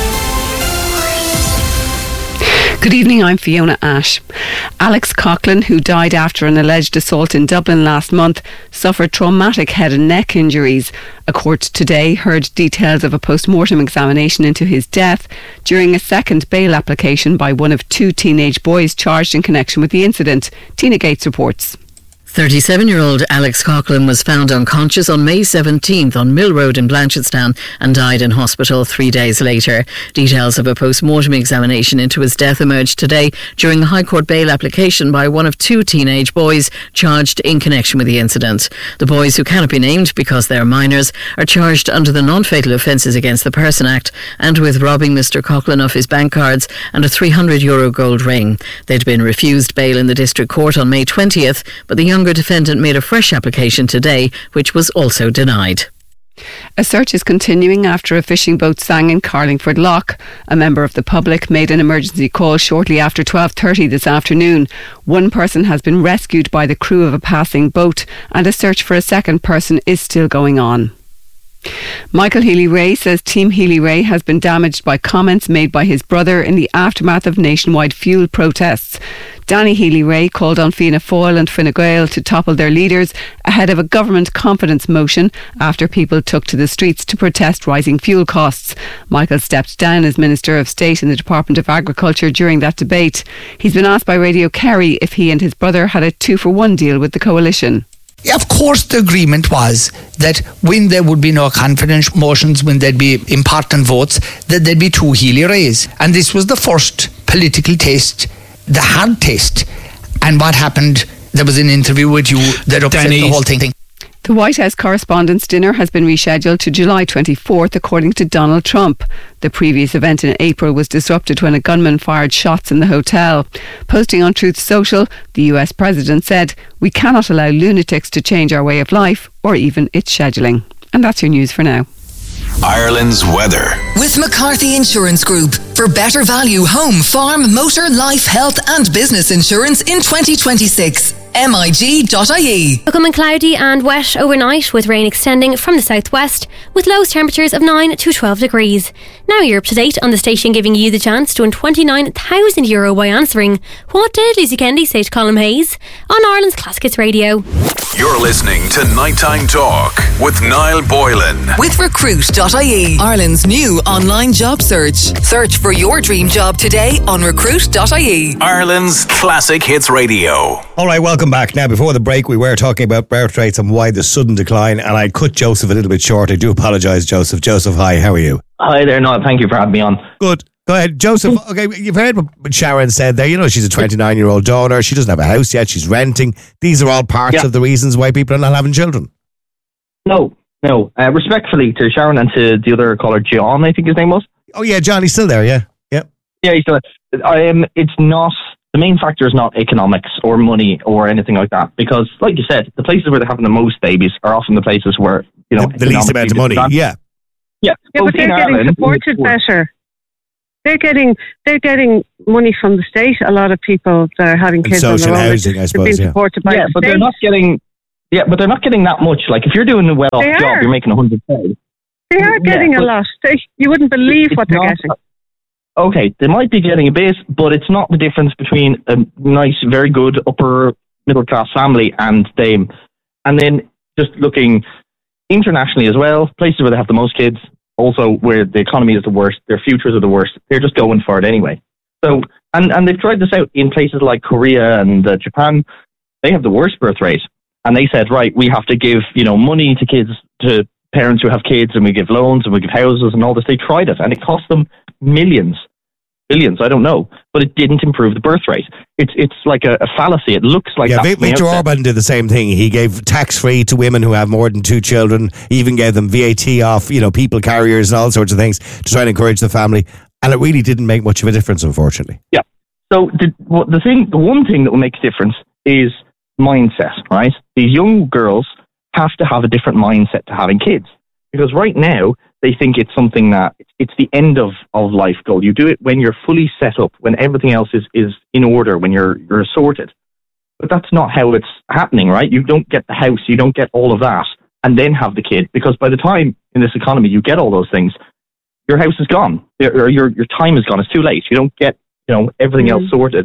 Good evening, I'm Fiona Ash. Alex Coughlin, who died after an alleged assault in Dublin last month, suffered traumatic head and neck injuries. A court today heard details of a post-mortem examination into his death during a second bail application by one of two teenage boys charged in connection with the incident. Tina Gates reports. thirty-seven-year-old Alex Coughlin was found unconscious on May seventeenth on Mill Road in Blanchardstown and died in hospital three days later. Details of a post-mortem examination into his death emerged today during a High Court bail application by one of two teenage boys charged in connection with the incident. The boys, who cannot be named because they are minors, are charged under the Non-Fatal Offences Against the Person Act and with robbing Mister Coughlin of his bank cards and a three hundred euro gold ring. They'd been refused bail in the District Court on May twentieth, but the young The defendant made a fresh application today, which was also denied. A search is continuing after a fishing boat sank in Carlingford Loch. A member of the public made an emergency call shortly after twelve thirty this afternoon. One person has been rescued by the crew of a passing boat, and a search for a second person is still going on. Michael Healy-Rae says Team Healy-Rae has been damaged by comments made by his brother in the aftermath of nationwide fuel protests. Danny Healy-Rae called on Fianna Fáil and Fine Gael to topple their leaders ahead of a government confidence motion after people took to the streets to protest rising fuel costs. Michael stepped down as Minister of State in the Department of Agriculture during that debate. He's been asked by Radio Kerry if he and his brother had a two-for-one deal with the coalition. Of course, the agreement was that when there would be no confidence motions, when there'd be important votes, that there'd be two Healy-Raes. And this was the first political test, the hard test. And what happened, there was an interview with you that upset Danny. the whole thing. The White House Correspondents' Dinner has been rescheduled to July twenty-fourth, according to Donald Trump. The previous event in April was disrupted when a gunman fired shots in the hotel. Posting on Truth Social, the U S President said, "We cannot allow lunatics to change our way of life or even its scheduling." And that's your news for now. Ireland's weather. With McCarthy Insurance Group. For better value home, farm, motor, life, health and business insurance in twenty twenty-six. M I G dot I E. Becoming cloudy and wet overnight with rain extending from the southwest with low temperatures of nine to twelve degrees. Now you're up to date on the station giving you the chance to win twenty-nine thousand euro by answering what did Lucy Kennedy say to Colin Hayes on Ireland's Classic Hits Radio. You're listening to Nighttime Talk with Niall Boylan. With recruit dot I E, Ireland's new online job search. Search for your dream job today on recruit dot I E. Ireland's Classic Hits Radio. All right, welcome back. Now, before the break, we were talking about birth rates and why the sudden decline, and I cut Joseph a little bit short. I do apologise, Joseph. Joseph, hi, how are you? Hi there, Noel. Thank you for having me on. Good. Go ahead, Joseph. Okay, you've heard what Sharon said there. You know, she's a twenty-nine-year-old daughter. She doesn't have a house yet. She's renting. These are all parts Yeah. of the reasons why people are not having children. No, no. Uh, respectfully to Sharon and to the other caller, John, I think his name was. Oh, yeah, John, he's still there, yeah. Yeah. Yeah, he's still there. I am. It's not, the main factor is not economics or money or anything like that. Because, like you said, the places where they're having the most babies are often the places where, you know, The, the least amount of money, economically yeah. Yeah, Yeah, both but they're in getting Ireland- supported better. They're getting they're getting money from the state. A lot of people that are having And kids on social their own, housing, I they're suppose, being yeah. supported by yeah, the but state. they're not getting. Yeah, but they're not getting that much. Like if you're doing a well-off They job, are. you're making a hundred k. They are getting Yeah, a but- lot. They, you wouldn't believe what they're not- getting. Okay, they might be getting a bit, but it's not the difference between a nice, very good upper middle class family and them. And then just looking internationally as well, places where they have the most kids, also where the economy is the worst, their futures are the worst. They're just going for it anyway. So, and and they've tried this out in places like Korea and uh, Japan. They have the worst birth rate, and they said, right, we have to give you know money to kids, to parents who have kids, and we give loans and we give houses and all this. They tried it, and it cost them millions, billions, I don't know, but it didn't improve the birth rate. It's it's like a, a fallacy. It looks like Yeah, that Vic- from the Victor outset. Orban did the same thing. He gave tax-free to women who have more than two children. He even gave them V A T off, you know, people carriers and all sorts of things to try and encourage the family. And it really didn't make much of a difference, unfortunately. Yeah. So the what the thing, the one thing that will make a difference is mindset, right? These young girls have to have a different mindset to having kids, because right now they think it's something that it's the end of, of life goal. You do it when you're fully set up, when everything else is, is in order, when you're you're sorted. But that's not how it's happening, right? You don't get the house, you don't get all of that, and then have the kid, because by the time in this economy you get all those things, your house is gone, or your your time is gone. It's too late. You don't get you know everything Mm. else sorted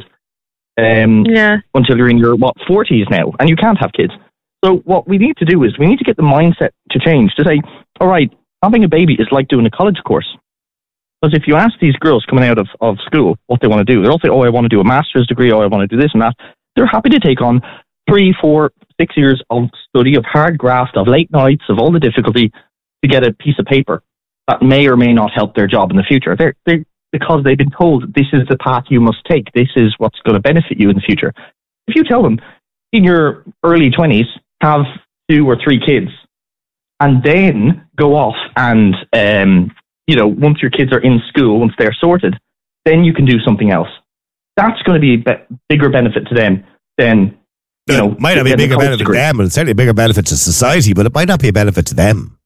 um, yeah. until you're in your what forties now, and you can't have kids. So what we need to do is we need to get the mindset to change, to say, all right, having a baby is like doing a college course. Because if you ask these girls coming out of, of school what they want to do, they'll say, oh, I want to do a master's degree, oh, I want to do this and that. They're happy to take on three, four, six years of study, of hard graft, of late nights, of all the difficulty to get a piece of paper that may or may not help their job in the future. They're, they're, because they've been told this is the path you must take. This is what's going to benefit you in the future. If you tell them in your early twenties, have two or three kids, and then go off and, um, you know, once your kids are in school, once they're sorted, then you can do something else. That's going to be a be- bigger benefit to them than, you know, Might not be a getting bigger college benefit to degree. them, but it's certainly a bigger benefit to society, but it might not be a benefit to them.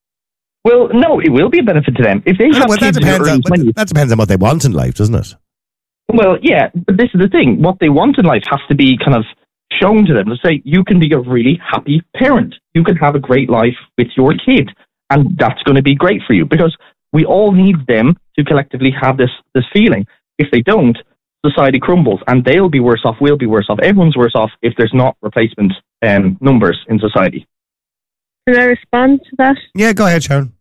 Well, no, it will be a benefit to them. If they have Well, that kids in their depends, early on, twenties, that depends on what they want in life, doesn't it? well, yeah, but this is the thing. What they want in life has to be kind of shown to them to say, you can be a really happy parent. You can have a great life with your kid, and that's going to be great for you, because we all need them to collectively have this, this feeling. If they don't, society crumbles, and they'll be worse off, we'll be worse off. Everyone's worse off if there's not replacement um, numbers in society. Can I respond to that? Yeah, go ahead, Sharon.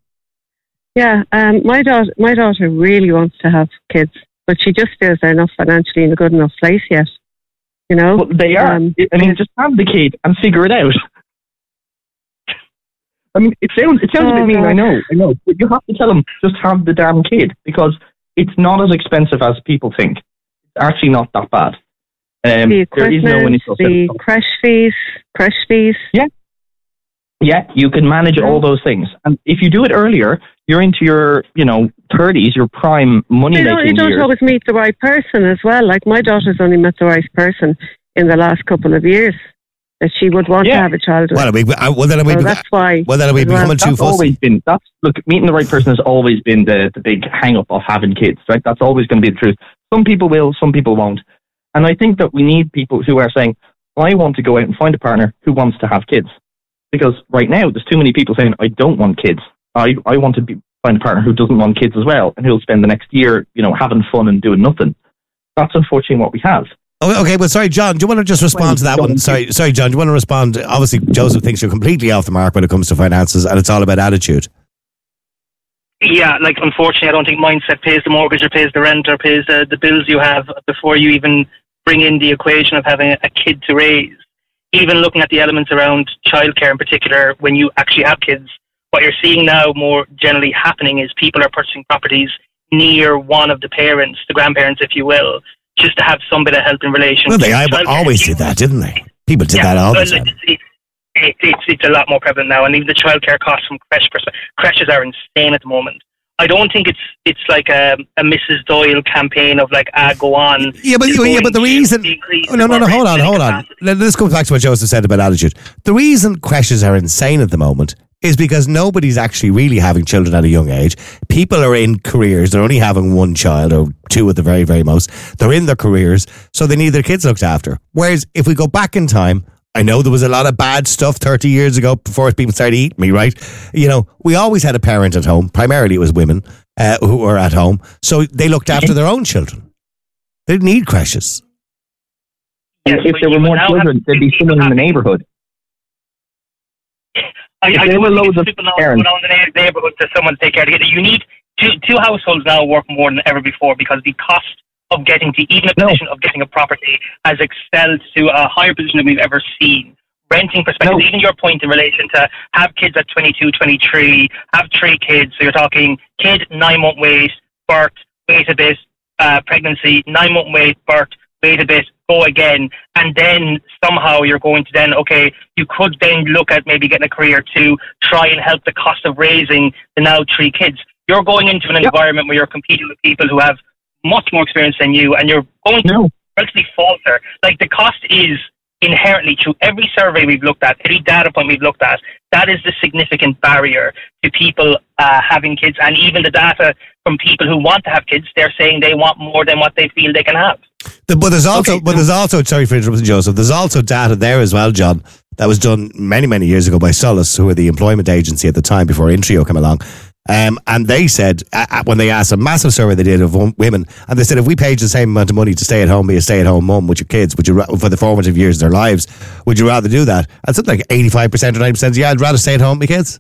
Yeah, um, my daughter, my daughter really wants to have kids, but she just feels they're not financially in a good enough place yet. You know, Well, they are. Um, I mean, just have the kid and figure it out. I mean, it sounds it sounds a bit Oh, mean, God. I know, I know, but you have to tell them just have the damn kid, because it's not as expensive as people think. It's actually not that bad. Um, the there is no equipment, initial the creche fees, creche fees. Yeah. Yeah, you can manage all those things, and if you do it earlier, you're into your, you know, thirties, your prime money You don't, you making don't years. always meet the right person as well. Like my daughter's only met the right person in the last couple of years that she would want to have a child with. Well, are we, uh, well, then are we, So that's why. well, then are we as well. becoming too That's fussy? always been that's look meeting the right person has always been the, the big hang up of having kids, right? That's always going to be the truth. Some people will, some people won't. And I think that we need people who are saying, I want to go out and find a partner who wants to have kids. Because right now, there's too many people saying, I don't want kids. I, I want to be, find a partner who doesn't want kids as well, and who'll spend the next year, you know, having fun and doing nothing. That's unfortunately what we have. Okay, okay, well, sorry, John, do you want to just respond to that one? Sorry, sorry, John, do you want to respond? Obviously, Joseph thinks you're completely off the mark when it comes to finances, and it's all about attitude. Yeah, like, unfortunately, I don't think mindset pays the mortgage or pays the rent or pays the, the bills you have before you even bring in the equation of having a kid to raise. Even looking at the elements around childcare in particular, when you actually have kids, what you're seeing now more generally happening is people are purchasing properties near one of the parents, the grandparents, if you will, just to have some bit of help in relation well, to they childcare. always did that, didn't they? People did Yeah, that all the well, time. It's, it's, it, it's, it's a lot more prevalent now, and even the childcare costs from creche perspective, creches are insane at the moment. I don't think it's it's like a, a Missus Doyle campaign of like, ah, go on. Yeah, but yeah, but the reason. Oh, no, no, no, hold on, hold on. Let's go back to what Joseph said about attitude. The reason creches are insane at the moment is because nobody's actually really having children at a young age. People are in careers. They're only having one child or two at the very, very most. They're in their careers, so they need their kids looked after. Whereas if we go back in time, I know there was a lot of bad stuff thirty years ago before people started eating me, right? You know, we always had a parent at home. Primarily it was women uh, who were at home. So they looked after their own children. They didn't need creches. Yes, if there were more children, there'd be someone in the neighbourhood. I, If I there don't were think loads it's of people now parents- around the neighbourhood to someone to take care of it. You need two, two households now work more than ever before because the cost of getting to even a position of getting a property has excelled to a higher position than we've ever seen. Renting perspective, No. even your point in relation to have kids at twenty-two, twenty-three, have three kids, so you're talking kid, nine-month wait, birth, wait a bit, uh, pregnancy, nine-month wait, birth, wait a bit, go again, and then somehow you're going to then, okay, you could then look at maybe getting a career to try and help the cost of raising the now three kids. You're going into an environment where you're competing with people who have much more experience than you, and you're going to relatively falter. Like, the cost is inherently, through every survey we've looked at, every data point we've looked at, that is the significant barrier to people uh, having kids. And even the data from people who want to have kids, they're saying they want more than what they feel they can have. The, but there's also, but there's also, sorry for interrupting, Joseph, there's also data there as well, John, that was done many, many years ago by Solus, who were the employment agency at the time before Intrio came along. Um, and they said, uh, when they asked a massive survey they did of women, and they said, if we paid you the same amount of money to stay at home, be a stay-at-home mum with your kids, would you ra- for the formative years of their lives, would you rather do that? And something like eighty-five percent or ninety percent, yeah, I'd rather stay at home with my kids.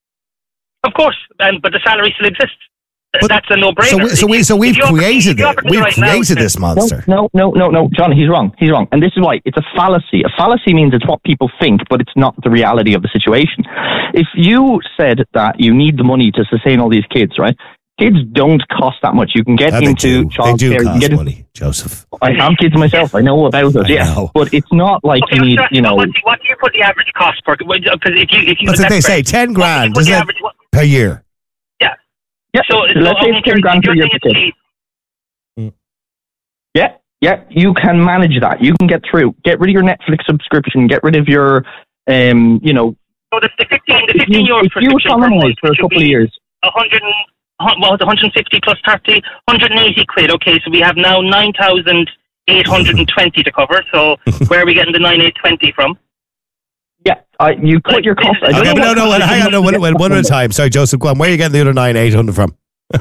Of course, um, but the salary still exists. But, That's a no-brainer. So, we, so, we, so we've created it. We've created this monster. No, no, no, no, John, he's wrong. He's wrong. And this is why. It's a fallacy. A fallacy means it's what people think, but it's not the reality of the situation. If you said that you need the money to sustain all these kids, right? Kids don't cost that much. You can get Yeah, they into do. childcare. They do you can cost get in- money, Joseph. I have kids myself. I know about it. I Yeah, know. but it's not like Okay, you need, so you know. what, what do you put the average cost per? Because if you, if you That's what they say, ten grand, isn't it, per year? Yeah. Yeah, So, let's so say okay, it's ten you're- grand per you're year saying per it's kid. cheap. Yeah, yeah, you can manage that. You can get through. Get rid of your Netflix subscription. Get rid of your, um, you know. So the, the fifteen, the If fifteen you, euro if you prescription per economize month for a should couple of be years, a hundred, and- hun- well, it's one hundred fifty plus thirty, one hundred eighty quid. Okay, so we have now nine thousand eight hundred twenty to cover. So where are we getting the nine eight twenty from? yeah, uh, you cut your costs. I don't Okay, know but no, what no, cost wait, is hang on, no, to one, get one, one at a that time. Sorry, Joseph, go on. Where are you getting the other nine, eight hundred from?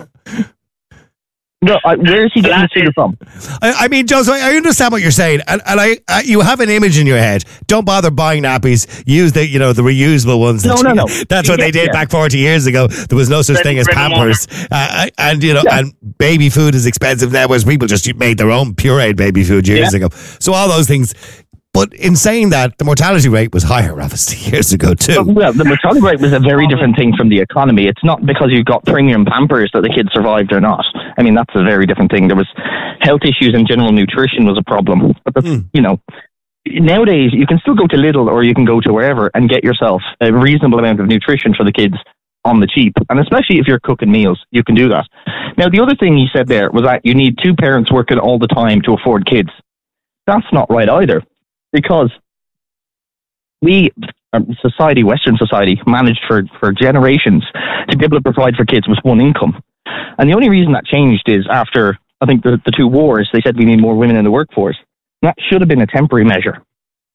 No, I, where is he getting the figure from? I, I mean, Joseph, I understand what you're saying, and, and I, uh, you have an image in your head. Don't bother buying nappies. Use the, you know, the reusable ones. No, that no, you- no. That's what Yeah, they did yeah. back forty years ago. There was no such Bread- thing as bread and Pampers, uh, and you know, Yeah. and baby food is expensive now, whereas people just made their own pureed baby food years Yeah. ago. So all those things. But in saying that, the mortality rate was higher, obviously, years ago too. But, well, the mortality rate was a very different thing from the economy. It's not because you got premium Pampers that the kids survived or not. I mean, that's a very different thing. There was health issues and general nutrition was a problem. But that's, Mm. you know, nowadays you can still go to Lidl or you can go to wherever and get yourself a reasonable amount of nutrition for the kids on the cheap. And especially if you're cooking meals, you can do that. Now, the other thing he said there was that you need two parents working all the time to afford kids. That's not right either. Because we, um, society, Western society, managed for, for generations to be able to provide for kids with one income. And the only reason that changed is after, I think, the, the two wars, they said we need more women in the workforce. And that should have been a temporary measure.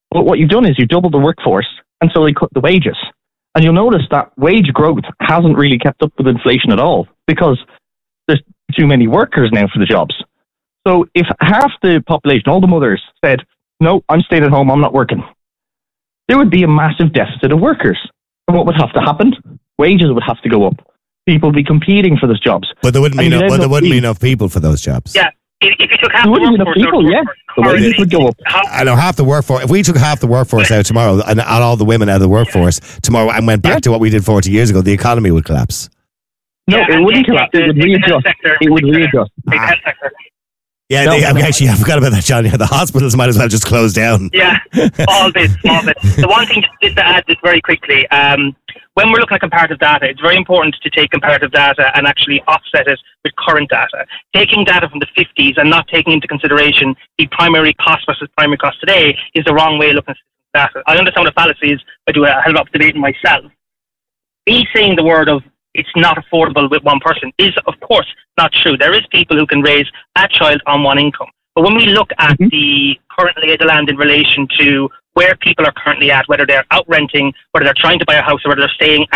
But what you've done is you've doubled the workforce and slowly cut the wages. And you'll notice that wage growth hasn't really kept up with inflation at all because there's too many workers now for the jobs. So if half the population, all the mothers, said, no, I'm staying at home, I'm not working, there would be a massive deficit of workers. And what would have to happen? Wages would have to go up. People would be competing for those jobs. But there wouldn't be And enough, you'd but end there up wouldn't be being- enough people for those jobs. Yeah. If if you took half There the wouldn't be enough workforce, people, yeah. The wages would go up. I know half the workforce. If we took half the workforce out tomorrow and, and all the women out of the workforce tomorrow and went back to what we did forty years ago, the economy would collapse. No, Yeah, it and wouldn't take collapse. the- It would take the health readjust. sector It would in particular. readjust. Take the health sector. Yeah, No, they, no. actually, I forgot about that, John. Yeah, the hospitals might as well just close down. Yeah, small bit, small bit. The one thing just to add this very quickly, um, when we're looking at comparative data, it's very important to take comparative data and actually offset it with current data. Taking data from the fifties and not taking into consideration the primary cost versus primary cost today is the wrong way of looking at data. I understand what a fallacy is. I do a hell of a lot of debating myself. Me saying the word of it's not affordable with one person is, of course, not true. There is people who can raise a child on one income. But when we look at mm-hmm. the current lay of the land in relation to where people are currently at, whether they're out renting, whether they're trying to buy a house, or whether they're staying